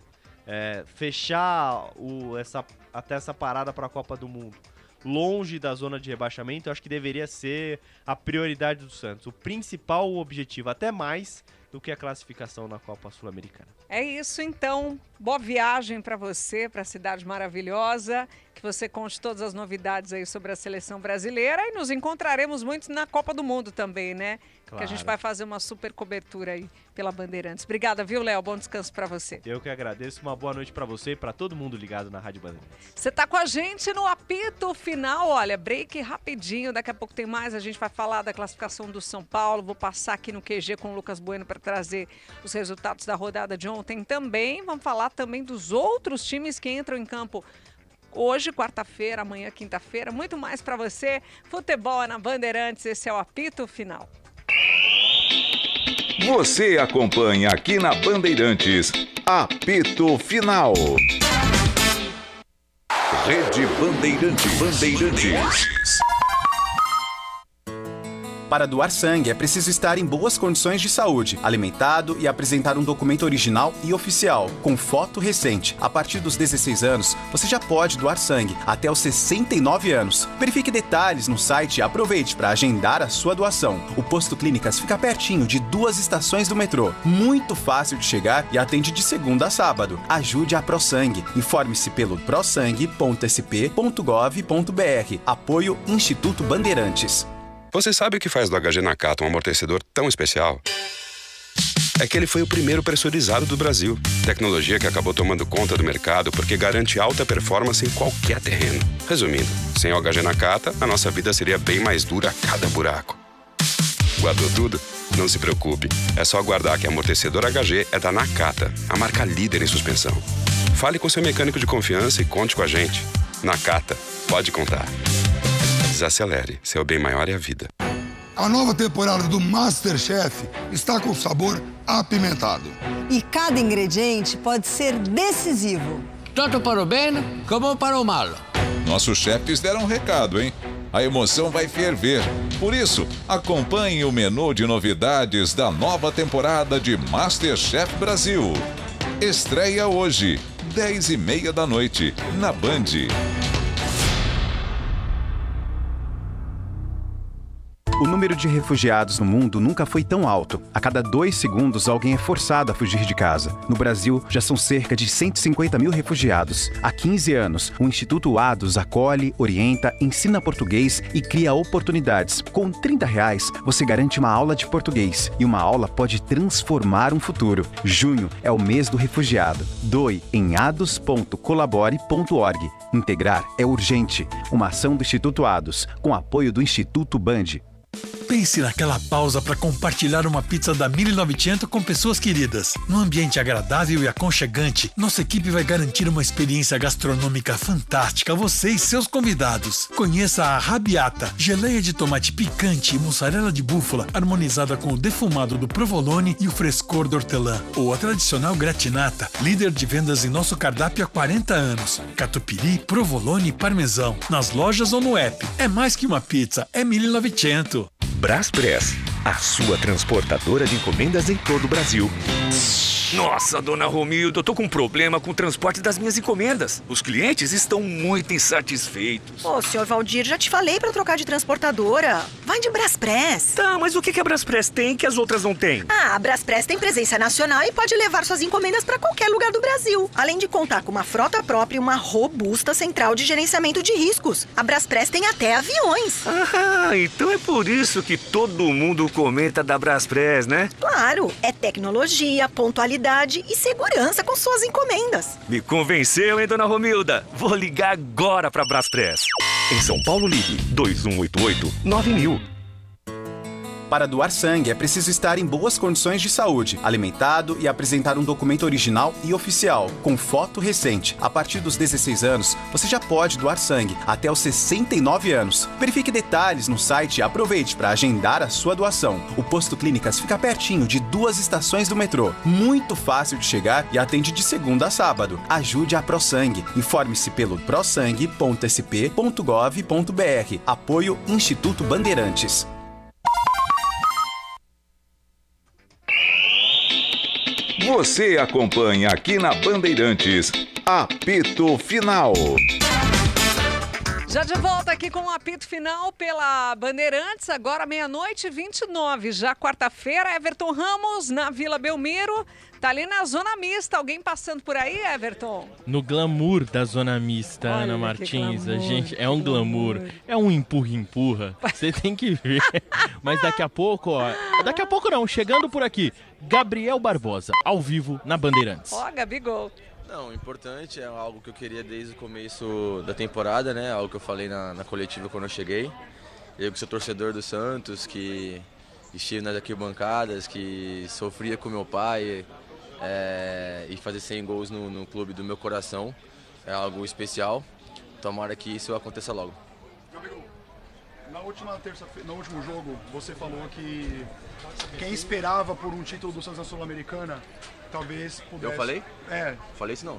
Fechar até essa parada para a Copa do Mundo longe da zona de rebaixamento, eu acho que deveria ser a prioridade do Santos. O principal objetivo, até mais do que a classificação na Copa Sul-Americana. É isso, então. Boa viagem para você, para a cidade maravilhosa. Que você conte todas as novidades aí sobre a seleção brasileira. E nos encontraremos muito na Copa do Mundo também, né? Claro. Que a gente vai fazer uma super cobertura aí pela Bandeirantes. Obrigada, viu, Léo? Bom descanso para você. Eu que agradeço. Uma boa noite para você e para todo mundo ligado na Rádio Bandeirantes. Você tá com a gente no apito final. Olha, break rapidinho. Daqui a pouco tem mais. A gente vai falar da classificação do São Paulo. Vou passar aqui no QG com o Lucas Bueno para trazer os resultados da rodada de ontem também. Vamos falar também dos outros times que entram em campo hoje, quarta-feira, amanhã, quinta-feira. Muito mais para você. Futebol é na Bandeirantes. Esse é o apito final. Você acompanha aqui na Bandeirantes. Apito final. Rede Bandeirantes. Para doar sangue, é preciso estar em boas condições de saúde, alimentado e apresentar um documento original e oficial, com foto recente. A partir dos 16 anos, você já pode doar sangue, até os 69 anos. Verifique detalhes no site e aproveite para agendar a sua doação. O Posto Clínicas fica pertinho de 2 estações do metrô. Muito fácil de chegar e atende de segunda a sábado. Ajude a ProSangue. Informe-se pelo prosangue.sp.gov.br. Apoio Instituto Bandeirantes. Você sabe o que faz do HG Nakata um amortecedor tão especial? É que ele foi o primeiro pressurizado do Brasil. Tecnologia que acabou tomando conta do mercado porque garante alta performance em qualquer terreno. Resumindo, sem o HG Nakata, a nossa vida seria bem mais dura a cada buraco. Guardou tudo? Não se preocupe. É só aguardar que amortecedor HG é da Nakata, a marca líder em suspensão. Fale com seu mecânico de confiança e conte com a gente. Nakata, pode contar. Desacelere, seu bem maior é a vida. A nova temporada do MasterChef está com sabor apimentado. E cada ingrediente pode ser decisivo. Tanto para o bem como para o mal. Nossos chefes deram um recado, hein? A emoção vai ferver. Por isso, acompanhe o menu de novidades da nova temporada de MasterChef Brasil. Estreia hoje, 10h30 da noite, na Band. O número de refugiados no mundo nunca foi tão alto. A cada 2 segundos, alguém é forçado a fugir de casa. No Brasil, já são cerca de 150 mil refugiados. Há 15 anos, o Instituto ADOS acolhe, orienta, ensina português e cria oportunidades. Com R$30, você garante uma aula de português. E uma aula pode transformar um futuro. Junho é o mês do refugiado. Doe em ados.colabore.org. Integrar é urgente. Uma ação do Instituto ADOS, com apoio do Instituto Band. Pense naquela pausa para compartilhar uma pizza da 1900 com pessoas queridas. Num ambiente agradável e aconchegante, nossa equipe vai garantir uma experiência gastronômica fantástica a você e seus convidados. Conheça a Rabiata, geleia de tomate picante e mussarela de búfala, harmonizada com o defumado do provolone e o frescor do hortelã. Ou a tradicional gratinata, líder de vendas em nosso cardápio há 40 anos. Catupiry, provolone e parmesão. Nas lojas ou no app. É mais que uma pizza, é 1900. Braspress, a sua transportadora de encomendas em todo o Brasil. Nossa, dona Romilda, eu tô com um problema com o transporte das minhas encomendas. Os clientes estão muito insatisfeitos. Ô, senhor Valdir, já te falei pra trocar de transportadora. Vai de Braspress. Tá, mas o que a Braspress tem que as outras não têm? Ah, a Braspress tem presença nacional e pode levar suas encomendas pra qualquer lugar do Brasil. Além de contar com uma frota própria e uma robusta central de gerenciamento de riscos. A Braspress tem até aviões. Ah, então é por isso que todo mundo comenta da Braspress, né? Claro, é tecnologia, pontualidade e segurança com suas encomendas. Me convenceu, hein, dona Romilda? Vou ligar agora pra Braspress. Em São Paulo, ligue 2188-9000. Para doar sangue, é preciso estar em boas condições de saúde, alimentado e apresentar um documento original e oficial, com foto recente. A partir dos 16 anos, você já pode doar sangue, até os 69 anos. Verifique detalhes no site e aproveite para agendar a sua doação. O Posto Clínicas fica pertinho de 2 estações do metrô. Muito fácil de chegar e atende de segunda a sábado. Ajude a ProSangue. Informe-se pelo prosangue.sp.gov.br. Apoio Instituto Bandeirantes. Você acompanha aqui na Bandeirantes, Apito Final. Já de volta aqui com o apito final pela Bandeirantes, agora 00:29, já quarta-feira, Everton Ramos na Vila Belmiro, tá ali na zona mista, alguém passando por aí, Everton? No glamour da zona mista, Olha, Ana Martins, glamour, a gente é um glamour, é um empurra-empurra, você tem que ver. Mas daqui a pouco, daqui a pouco não, chegando por aqui, Gabriel Barbosa, ao vivo na Bandeirantes. Ó, Gabigol. Não, importante, é algo que eu queria desde o começo da temporada, né? Algo que eu falei na coletiva quando eu cheguei. Eu que sou torcedor do Santos, que estive nas arquibancadas, que sofria com meu pai, e fazer 100 gols no clube do meu coração é algo especial. Tomara que isso aconteça logo. Gabigol, na última terça-feira, no último jogo, você falou que quem esperava por um título do Santos na Sul-Americana talvez pudesse... Eu falei? É. Falei isso não.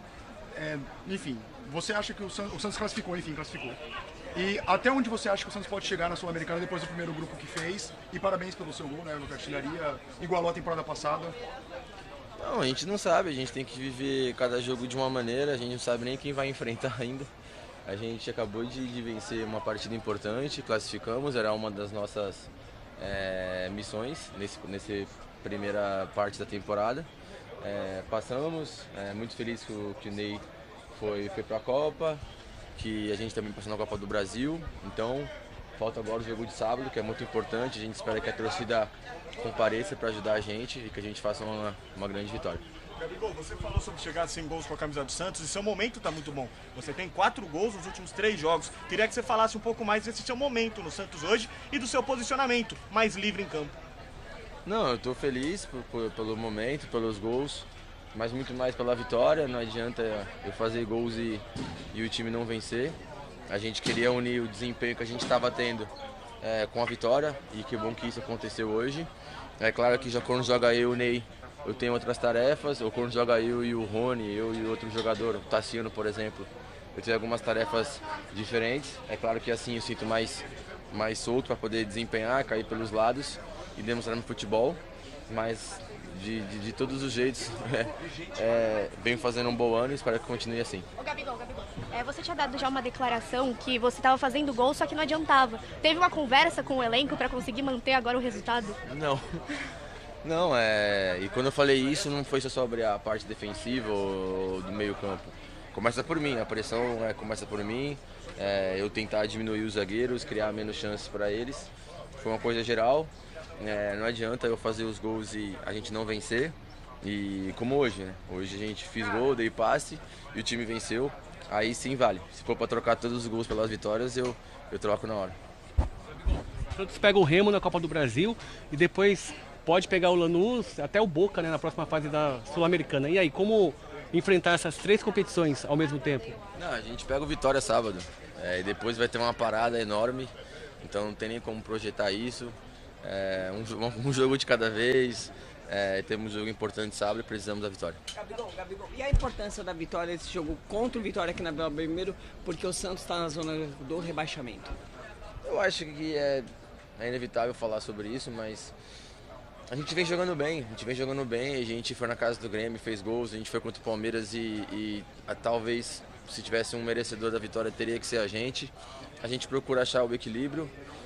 Enfim, você acha que o Santos classificou? Enfim, classificou. E até onde você acha que o Santos pode chegar na Sul-Americana depois do primeiro grupo que fez? E parabéns pelo seu gol, né? A artilharia igualou a temporada passada. Não, a gente não sabe, a gente tem que viver cada jogo de uma maneira, a gente não sabe nem quem vai enfrentar ainda. A gente acabou de vencer uma partida importante, classificamos, era uma das nossas missões nessa primeira parte da temporada. Passamos, muito feliz que o Ney foi para a Copa, que a gente também passou na Copa do Brasil, então falta agora o jogo de sábado, que é muito importante, a gente espera que a torcida compareça para ajudar a gente e que a gente faça uma grande vitória. Gabigol, você falou sobre chegar a 100 gols com a camisa do Santos e seu momento está muito bom. Você tem 4 gols nos últimos 3 jogos. Queria que você falasse um pouco mais desse seu momento no Santos hoje e do seu posicionamento mais livre em campo. Não, eu estou feliz pelo momento, pelos gols, mas muito mais pela vitória. Não adianta eu fazer gols e o time não vencer. A gente queria unir o desempenho que a gente estava tendo com a vitória e que bom que isso aconteceu hoje. É claro que já quando joga eu e o Ney, eu tenho outras tarefas, ou quando joga eu e o Rony, eu e outro jogador, o Tassiano, por exemplo, eu tenho algumas tarefas diferentes. É claro que assim eu sinto mais solto para poder desempenhar, cair pelos lados e demonstrar no futebol. mas de todos os jeitos, venho fazendo um bom ano e espero que continue assim. Ô Gabigol, você tinha dado já uma declaração que você estava fazendo gol, só que não adiantava. Teve uma conversa com o elenco para conseguir manter agora o resultado? Não, e quando eu falei isso, não foi só sobre a parte defensiva ou do meio campo. Começa por mim, a pressão começa por mim, eu tentar diminuir os zagueiros, criar menos chances para eles. Foi uma coisa geral, não adianta eu fazer os gols e a gente não vencer. E como hoje, né? Hoje a gente fez gol, dei passe e o time venceu, aí sim vale. Se for para trocar todos os gols pelas vitórias, eu troco na hora. O Santos pega o Remo na Copa do Brasil e depois pode pegar o Lanús, até o Boca, né, na próxima fase da Sul-Americana. E aí, como enfrentar essas 3 competições ao mesmo tempo? A gente pega o Vitória sábado, e depois vai ter uma parada enorme, então não tem nem como projetar isso. Um jogo de cada vez, temos um jogo importante sábado e precisamos da vitória. Gabigol, e a importância da vitória desse jogo contra o Vitória aqui na Vila Belmiro, porque o Santos está na zona do rebaixamento? Eu acho que é inevitável falar sobre isso, mas a gente vem jogando bem, a gente foi na casa do Grêmio, fez gols, a gente foi contra o Palmeiras e talvez se tivesse um merecedor da vitória teria que ser a gente. A gente procura achar o equilíbrio,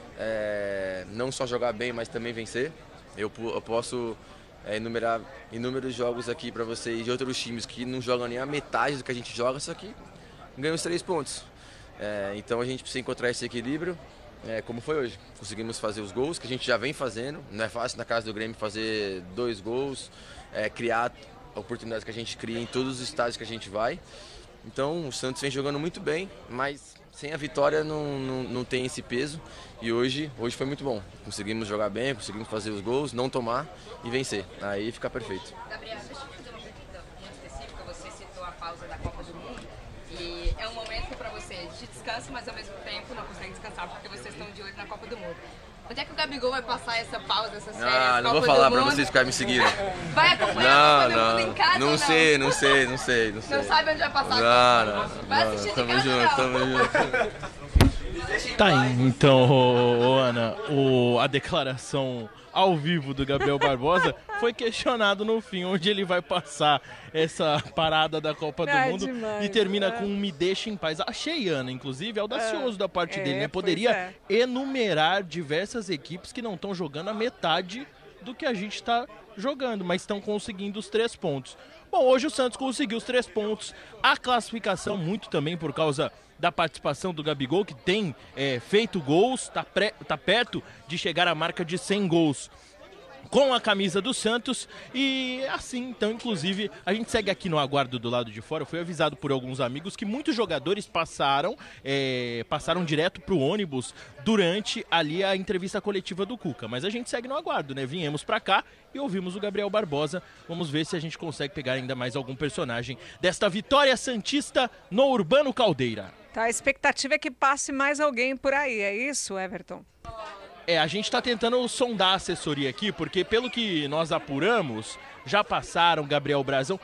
não só jogar bem, mas também vencer. Eu posso enumerar inúmeros jogos aqui para vocês de outros times que não jogam nem a metade do que a gente joga, só que ganham os 3 pontos. Então a gente precisa encontrar esse equilíbrio. Como foi hoje, conseguimos fazer os gols que a gente já vem fazendo, não é fácil na casa do Grêmio fazer 2 gols, criar oportunidades que a gente cria em todos os estádios que a gente vai. Então o Santos vem jogando muito bem, mas sem a vitória não tem esse peso e hoje foi muito bom. Conseguimos jogar bem, conseguimos fazer os gols, não tomar e vencer, aí fica perfeito. Gabriel, deixa eu fazer uma pergunta muito específica, você citou a pausa da Copa do Mundo e é um momento para você de descanso, mas ao mesmo tempo não consegue descansar porque vocês estão de olho na Copa do Mundo. Onde é que o Gabigol vai passar essa pausa, essas férias? Não vou falar pra vocês ficarem me seguindo. Vai acompanhar a Copa do Mundo em casa não ou sei. Não sabe onde vai passar a Copa? Vai assistir Tamo de casa, junto. Tá aí, então, Ana, a declaração ao vivo do Gabriel Barbosa foi questionado no fim, onde ele vai passar essa parada da Copa do Mundo demais, e termina com um me deixa em paz. Achei, Ana, inclusive, audacioso da parte dele, né? Poderia enumerar diversas equipes que não estão jogando a metade do que a gente está jogando, mas estão conseguindo os 3 pontos. Bom, hoje o Santos conseguiu os 3 pontos, a classificação muito também por causa da participação do Gabigol, que tem feito gols, tá perto de chegar à marca de 100 gols com a camisa do Santos e assim, então, inclusive, a gente segue aqui no aguardo do lado de fora. Eu fui avisado por alguns amigos que muitos jogadores passaram direto pro ônibus durante ali a entrevista coletiva do Cuca, mas a gente segue no aguardo, né? Viemos pra cá e ouvimos o Gabriel Barbosa. Vamos ver se a gente consegue pegar ainda mais algum personagem desta vitória santista no Urbano Caldeira. Tá, a expectativa é que passe mais alguém por aí, é isso, Everton? A gente está tentando sondar a assessoria aqui, porque pelo que nós apuramos, já passaram Gabriel Brazão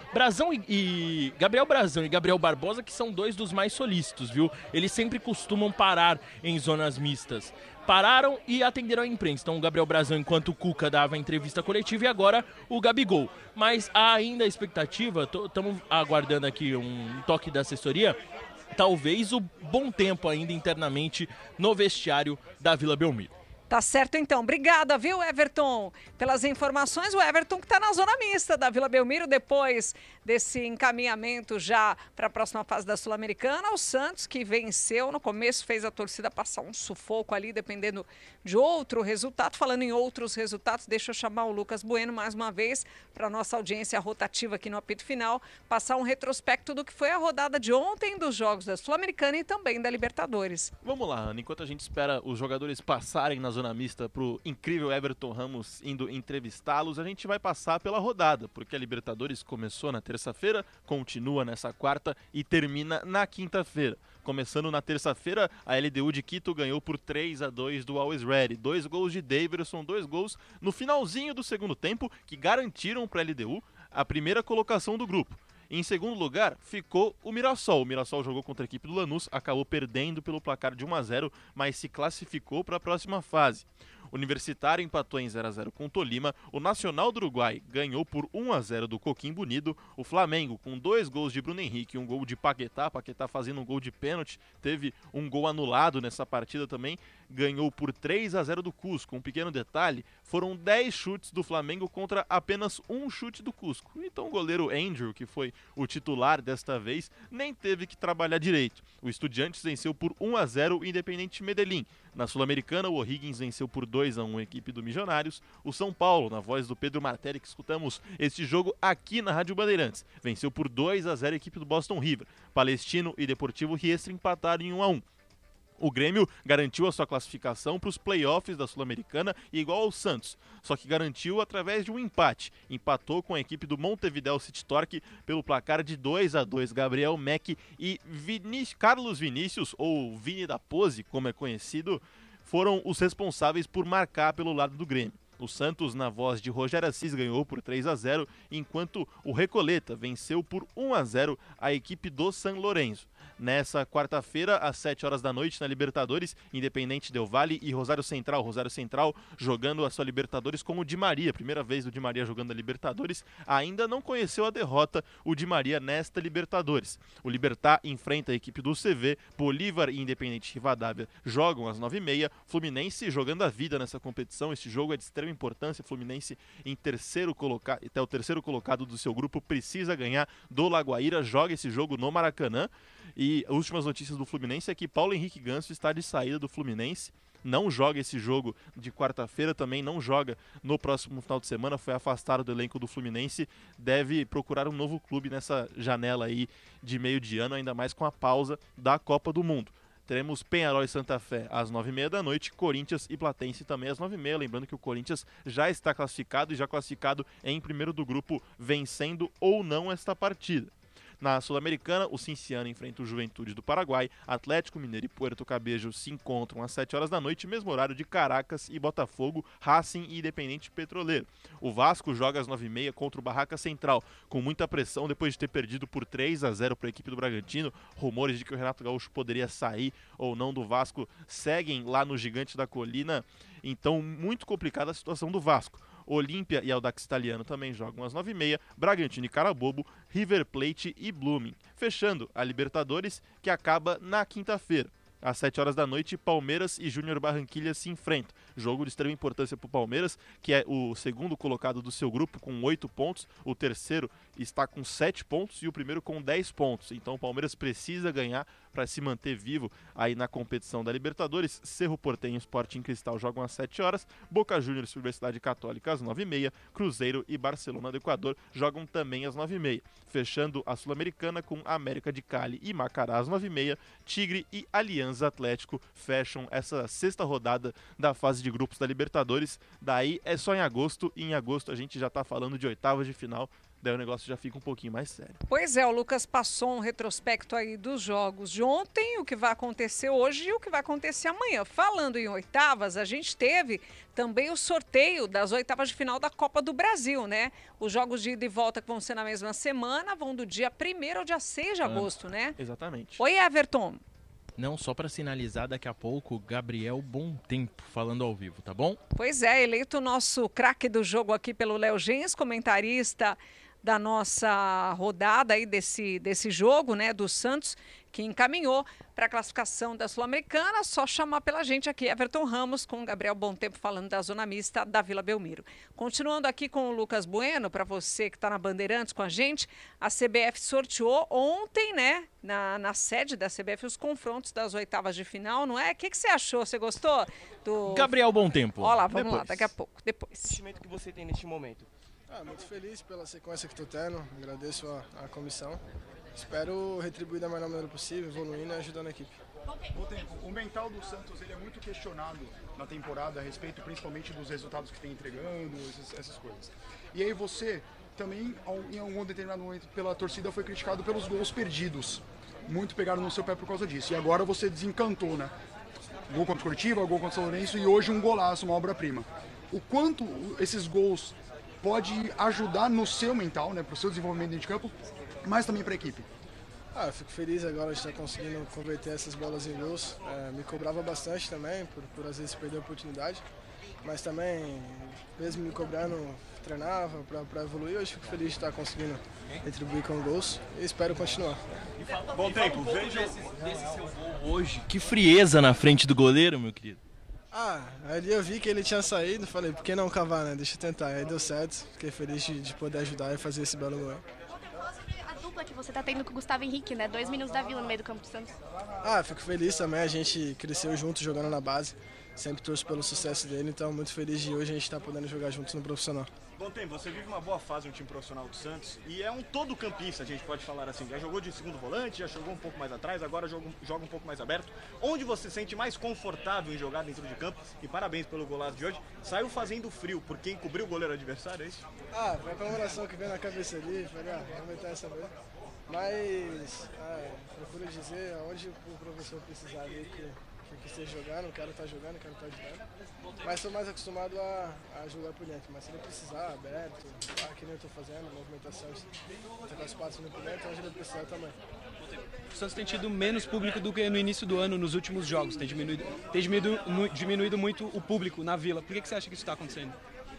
e Gabriel Brazão e Gabriel Barbosa, que são 2 dos mais solícitos, viu? Eles sempre costumam parar em zonas mistas. Pararam e atenderam a imprensa. Então o Gabriel Brazão, enquanto o Cuca dava a entrevista coletiva, e agora o Gabigol. Mas há ainda a expectativa, estamos aguardando aqui um toque da assessoria, talvez o bom tempo ainda internamente no vestiário da Vila Belmiro. Tá certo, então. Obrigada, viu, Everton, pelas informações. O Everton que está na zona mista da Vila Belmiro, depois desse encaminhamento já para a próxima fase da Sul-Americana. O Santos, que venceu no começo, fez a torcida passar um sufoco ali, dependendo de outro resultado. Falando em outros resultados, deixa eu chamar o Lucas Bueno mais uma vez para a nossa audiência rotativa aqui no apito final, passar um retrospecto do que foi a rodada de ontem dos jogos da Sul-Americana e também da Libertadores. Vamos lá, Ana. Enquanto a gente espera os jogadores passarem na zona mista pro incrível Everton Ramos indo entrevistá-los, a gente vai passar pela rodada, porque a Libertadores começou na terça-feira, continua nessa quarta e termina na quinta-feira. Começando na terça-feira, a LDU de Quito ganhou por 3-2 do Always Ready. 2 gols de Daverson, 2 gols no finalzinho do segundo tempo, que garantiram para a LDU a primeira colocação do grupo. Em segundo lugar, ficou o Mirassol. O Mirassol jogou contra a equipe do Lanús, acabou perdendo pelo placar de 1-0, mas se classificou para a próxima fase. Universitário empatou em 0-0 com o Tolima, o Nacional do Uruguai ganhou por 1-0 do Coquimbo Unido, o Flamengo com 2 gols de Bruno Henrique e um gol de Paquetá fazendo um gol de pênalti, teve um gol anulado nessa partida também, ganhou por 3-0 do Cusco. Um pequeno detalhe, foram 10 chutes do Flamengo contra apenas um chute do Cusco. Então o goleiro Andrew, que foi o titular desta vez, nem teve que trabalhar direito. O Estudiantes venceu por 1-0 o Independente Medellín. Na Sul-Americana, o O'Higgins venceu por 2-1 a equipe do Milionários. O São Paulo, na voz do Pedro Martelli, que escutamos este jogo aqui na Rádio Bandeirantes, venceu por 2-0 a equipe do Boston River. Palestino e Deportivo Riestra empataram em 1-1. O Grêmio garantiu a sua classificação para os playoffs da Sul-Americana igual ao Santos, só que garantiu através de um empate. Empatou com a equipe do Montevideo City Torque pelo placar de 2-2. Gabriel Meck e Carlos Vinícius, ou Vini da Pose, como é conhecido, foram os responsáveis por marcar pelo lado do Grêmio. O Santos, na voz de Rogério Assis, ganhou por 3-0, enquanto o Recoleta venceu por 1-0 a equipe do San Lorenzo. Nessa quarta-feira, às 7 horas da noite, na Libertadores, Independente Del Valle e Rosário Central. Rosário Central jogando a sua Libertadores com o Di Maria. Primeira vez o Di Maria jogando a Libertadores. Ainda não conheceu a derrota o Di Maria nesta Libertadores. O Libertad enfrenta a equipe do CV. Bolívar e Independente Rivadavia jogam às 9h30. Fluminense jogando a vida nessa competição. Este jogo é de extrema importância. Fluminense em terceiro colocado, até o terceiro colocado do seu grupo, precisa ganhar do Lagoaíra. Joga esse jogo no Maracanã. E as últimas notícias do Fluminense é que Paulo Henrique Ganso está de saída do Fluminense, não joga esse jogo de quarta-feira, também não joga no próximo final de semana, foi afastado do elenco do Fluminense, deve procurar um novo clube nessa janela aí de meio de ano, ainda mais com a pausa da Copa do Mundo. Teremos Peñarol e Santa Fé às 9h30 da noite, Corinthians e Platense também às 9h30, lembrando que o Corinthians já está classificado e já classificado em primeiro do grupo, vencendo ou não esta partida. Na Sul-Americana, o Cinciano enfrenta o Juventude do Paraguai, Atlético Mineiro e Puerto Cabello se encontram às 7 horas da noite, mesmo horário de Caracas e Botafogo, Racing e Independente Petroleiro. O Vasco joga às 9h30 contra o Barraca Central, com muita pressão depois de ter perdido por 3-0 para a equipe do Bragantino. Rumores de que o Renato Gaúcho poderia sair ou não do Vasco seguem lá no Gigante da Colina, então muito complicada a situação do Vasco. Olímpia e Audax Italiano também jogam às 9h30, Bragantino e Carabobo, River Plate e Blooming. Fechando a Libertadores, que acaba na quinta-feira. Às 7 horas da noite, Palmeiras e Júnior Barranquilla se enfrentam. Jogo de extrema importância para o Palmeiras, que é o segundo colocado do seu grupo com 8 pontos. O terceiro está com 7 pontos e o primeiro com 10 pontos. Então o Palmeiras precisa ganhar para se manter vivo aí na competição da Libertadores. Cerro Porteño e Sporting Cristal jogam às 7 horas. Boca Juniors e Universidade Católica às 9h30. Cruzeiro e Barcelona do Equador jogam também às 9h30. Fechando a Sul-Americana com América de Cali e Macará às 9h30. Tigre e Alianza Atlético fecham essa sexta rodada da fase de grupos da Libertadores. Daí é só em agosto, e em agosto a gente já tá falando de oitavas de final, daí o negócio já fica um pouquinho mais sério. Pois é, o Lucas passou um retrospecto aí dos jogos de ontem, o que vai acontecer hoje e o que vai acontecer amanhã. Falando em oitavas, a gente teve também o sorteio das oitavas de final da Copa do Brasil, né? Os jogos de ida e volta que vão ser na mesma semana vão do dia 1º ao dia 6 de agosto, né? Exatamente. Oi, Everton. Não, só para sinalizar, daqui a pouco, Gabriel Bom Tempo falando ao vivo, tá bom? Pois é, eleito o nosso craque do jogo aqui pelo Léo Gens, comentarista da nossa rodada aí desse jogo, né, do Santos, que encaminhou para a classificação da Sul-Americana. Só chamar pela gente aqui, Everton Ramos, com o Gabriel Bom Tempo falando da zona mista da Vila Belmiro. Continuando aqui com o Lucas Bueno, para você que está na Bandeirantes com a gente, a CBF sorteou ontem, né, na sede da CBF, os confrontos das oitavas de final, não é? O que você achou? Você gostou do... Gabriel Bom Tempo. Olha lá, vamos lá, daqui a pouco, depois. O sentimento que você tem neste momento? Muito feliz pela sequência que estou tendo, agradeço a comissão. Espero retribuir da melhor maneira possível, evoluindo e ajudando a equipe. O mental do Santos ele é muito questionado na temporada a respeito principalmente dos resultados que tem entregando, essas coisas. E aí você também, em algum determinado momento, pela torcida, foi criticado pelos gols perdidos. Muito pegaram no seu pé por causa disso. E agora você desencantou, né? Gol contra o Curitiba, gol contra o São Lourenço e hoje um golaço, uma obra-prima. O quanto esses gols pode ajudar no seu mental, né, para o seu desenvolvimento dentro de campo, mas também para a equipe? Eu fico feliz agora de estar conseguindo converter essas bolas em gols. Me cobrava bastante também, por às vezes perder a oportunidade. mas também, mesmo me cobrando, treinava para evoluir. Hoje fico feliz de estar conseguindo retribuir com gols e espero continuar. Bom tempo, veja desse seu gol hoje. Que frieza na frente do goleiro, meu querido. Ali eu vi que ele tinha saído, falei, por que não cavar, né? Deixa eu tentar. Aí deu certo, fiquei feliz de poder ajudar e fazer esse belo gol. A dupla que você tá tendo com o Gustavo Henrique, né? 2 minutos da Vila no meio do campo do Santos. Fico feliz também, a gente cresceu junto jogando na base, sempre torço pelo sucesso dele, então muito feliz de hoje a gente estar podendo jogar juntos no profissional. Bom tempo, você vive uma boa fase no time profissional do Santos e é um todo campista, a gente pode falar assim. Já jogou de segundo volante, já jogou um pouco mais atrás, agora joga um pouco mais aberto. Onde você se sente mais confortável em jogar dentro de campo? E parabéns pelo golaço de hoje. Saiu fazendo frio por quem cobriu o goleiro adversário, é isso? Foi a comemoração que veio na cabeça ali, falei, vamos meter essa vez. Mas procuro dizer aonde o professor precisar ali que esteja jogando, quero estar jogando, quero estar ajudando. Mas estou mais acostumado a jogar por dentro. Mas se ele precisar, aberto, que nem eu estou fazendo, movimentações, até as patas no por dentro, onde ele precisar também. O Santos tem tido menos público do que no início do ano, nos últimos jogos. Tem diminuído muito o público na Vila. Por que você acha que isso está acontecendo?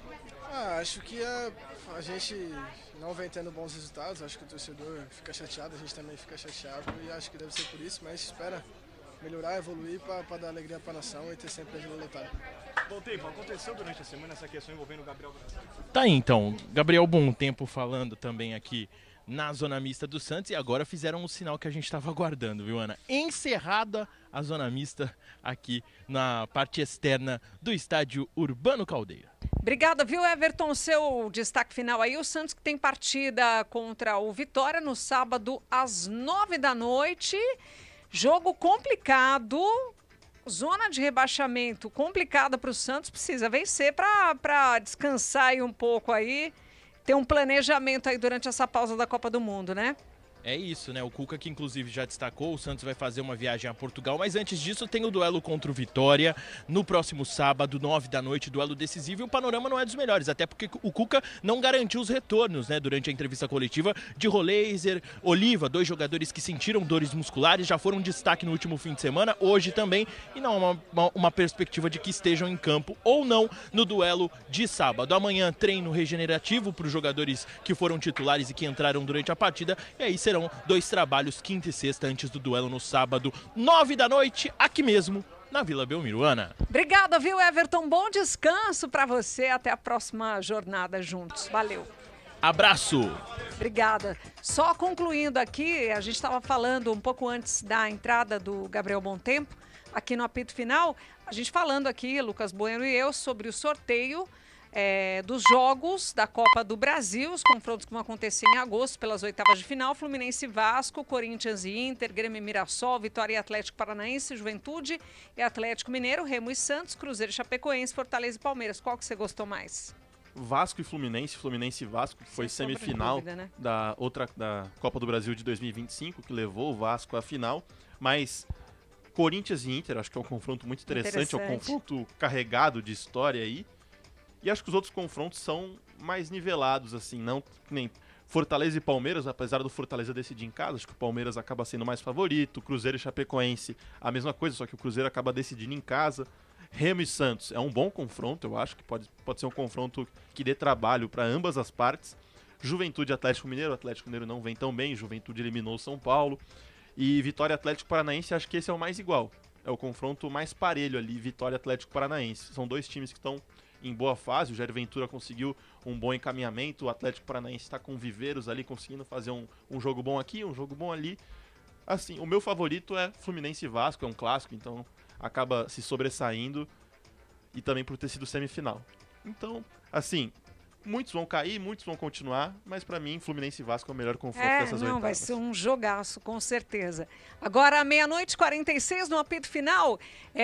Acho que a gente não vem tendo bons resultados. Acho que o torcedor fica chateado, a gente também fica chateado. E acho que deve ser por isso, mas espera melhorar, evoluir para dar alegria para a nação e ter sempre a Vila lotada. Bom tempo, aconteceu durante a semana essa questão envolvendo o Gabriel Brasil? Tá aí então, Gabriel Bom Tempo falando também aqui na zona mista do Santos e agora fizeram o sinal que a gente estava aguardando, viu, Ana? Encerrada a zona mista aqui na parte externa do estádio Urbano Caldeira. Obrigada, viu, Everton? Seu destaque final aí. O Santos que tem partida contra o Vitória no sábado às 9 da noite. Jogo complicado, zona de rebaixamento complicada para o Santos, precisa vencer para descansar aí um pouco aí, ter um planejamento aí durante essa pausa da Copa do Mundo, né? É isso, né? O Cuca que inclusive já destacou, o Santos vai fazer uma viagem a Portugal, mas antes disso tem o duelo contra o Vitória no próximo sábado, 9 da noite, duelo decisivo, e o panorama não é dos melhores, até porque o Cuca não garantiu os retornos, né? Durante a entrevista coletiva de Roleiser, Oliva, 2 jogadores que sentiram dores musculares, já foram destaque no último fim de semana, hoje também, e não há uma perspectiva de que estejam em campo ou não no duelo de sábado. Amanhã treino regenerativo para os jogadores que foram titulares e que entraram durante a partida, e aí serão 2 trabalhos, quinta e sexta, antes do duelo no sábado, 9 da noite, aqui mesmo, na Vila Belmiro. Ana. Obrigada, viu, Everton? Bom descanso para você. Até a próxima jornada juntos. Valeu. Abraço. Obrigada. Só concluindo aqui, a gente estava falando um pouco antes da entrada do Gabriel Bom Tempo, aqui no apito final, a gente falando aqui, Lucas Bueno e eu, sobre o sorteio dos jogos da Copa do Brasil, os confrontos que vão acontecer em agosto pelas oitavas de final, Fluminense e Vasco, Corinthians e Inter, Grêmio e Mirassol, Vitória e Atlético Paranaense, Juventude e Atlético Mineiro, Remo e Santos, Cruzeiro e Chapecoense, Fortaleza e Palmeiras. Qual que você gostou mais? Vasco e Fluminense, Fluminense e Vasco, que foi semifinal dúvida, né? da Copa do Brasil de 2025, que levou o Vasco à final, mas Corinthians e Inter, acho que é um confronto muito interessante. É um confronto carregado de história aí. E acho que os outros confrontos são mais nivelados, assim, não nem Fortaleza e Palmeiras, apesar do Fortaleza decidir em casa, acho que o Palmeiras acaba sendo mais favorito, Cruzeiro e Chapecoense, a mesma coisa, só que o Cruzeiro acaba decidindo em casa. Remo e Santos é um bom confronto, eu acho que pode ser um confronto que dê trabalho para ambas as partes. Juventude e Atlético Mineiro, o Atlético Mineiro não vem tão bem, Juventude eliminou o São Paulo. E Vitória e Atlético Paranaense, acho que esse é o mais igual, é o confronto mais parelho ali, Vitória e Atlético Paranaense. São 2 times que estão em boa fase, o Jair Ventura conseguiu um bom encaminhamento, o Atlético Paranaense está com Viveiros ali, conseguindo fazer um jogo bom aqui, um jogo bom ali. Assim, o meu favorito é Fluminense e Vasco, é um clássico, então acaba se sobressaindo, e também por ter sido semifinal. Então, assim, muitos vão cair, muitos vão continuar, mas pra mim, Fluminense e Vasco é o melhor confronto dessas oitavas. Vai ser um jogaço, com certeza. Agora, 00:46 no apito final,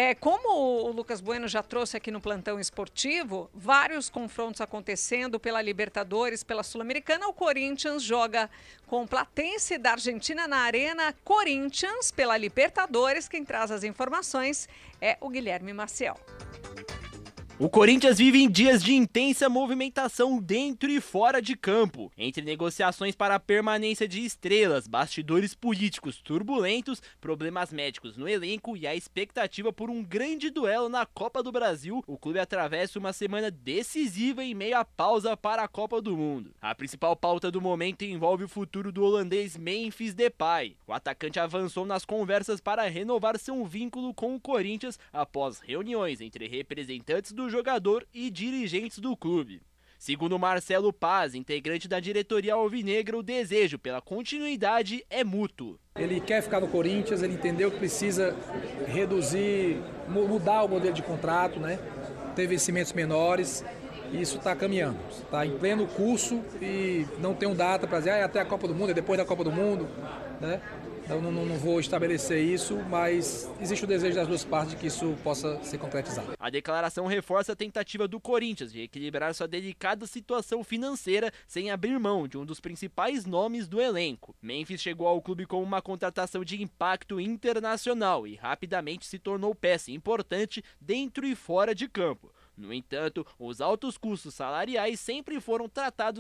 como o Lucas Bueno já trouxe aqui no Plantão Esportivo, vários confrontos acontecendo pela Libertadores, pela Sul-Americana. O Corinthians joga com Platense da Argentina na Arena Corinthians pela Libertadores. Quem traz as informações é o Guilherme Maciel. O Corinthians vive em dias de intensa movimentação dentro e fora de campo. Entre negociações para a permanência de estrelas, bastidores políticos turbulentos, problemas médicos no elenco e a expectativa por um grande duelo na Copa do Brasil, o clube atravessa uma semana decisiva em meio à pausa para a Copa do Mundo. A principal pauta do momento envolve o futuro do holandês Memphis Depay. O atacante avançou nas conversas para renovar seu vínculo com o Corinthians após reuniões entre representantes do jogador e dirigentes do clube. Segundo Marcelo Paz, integrante da diretoria alvinegra, o desejo pela continuidade é mútuo. Ele quer ficar no Corinthians, ele entendeu que precisa reduzir, mudar o modelo de contrato, né? Ter vencimentos menores, e isso está caminhando. Está em pleno curso e não tem data para dizer até a Copa do Mundo, é depois da Copa do Mundo, né? Eu não vou estabelecer isso, mas existe o desejo das duas partes de que isso possa ser concretizado. A declaração reforça a tentativa do Corinthians de equilibrar sua delicada situação financeira sem abrir mão de um dos principais nomes do elenco. Memphis chegou ao clube com uma contratação de impacto internacional e rapidamente se tornou peça importante dentro e fora de campo. No entanto, os altos custos salariais sempre foram tratados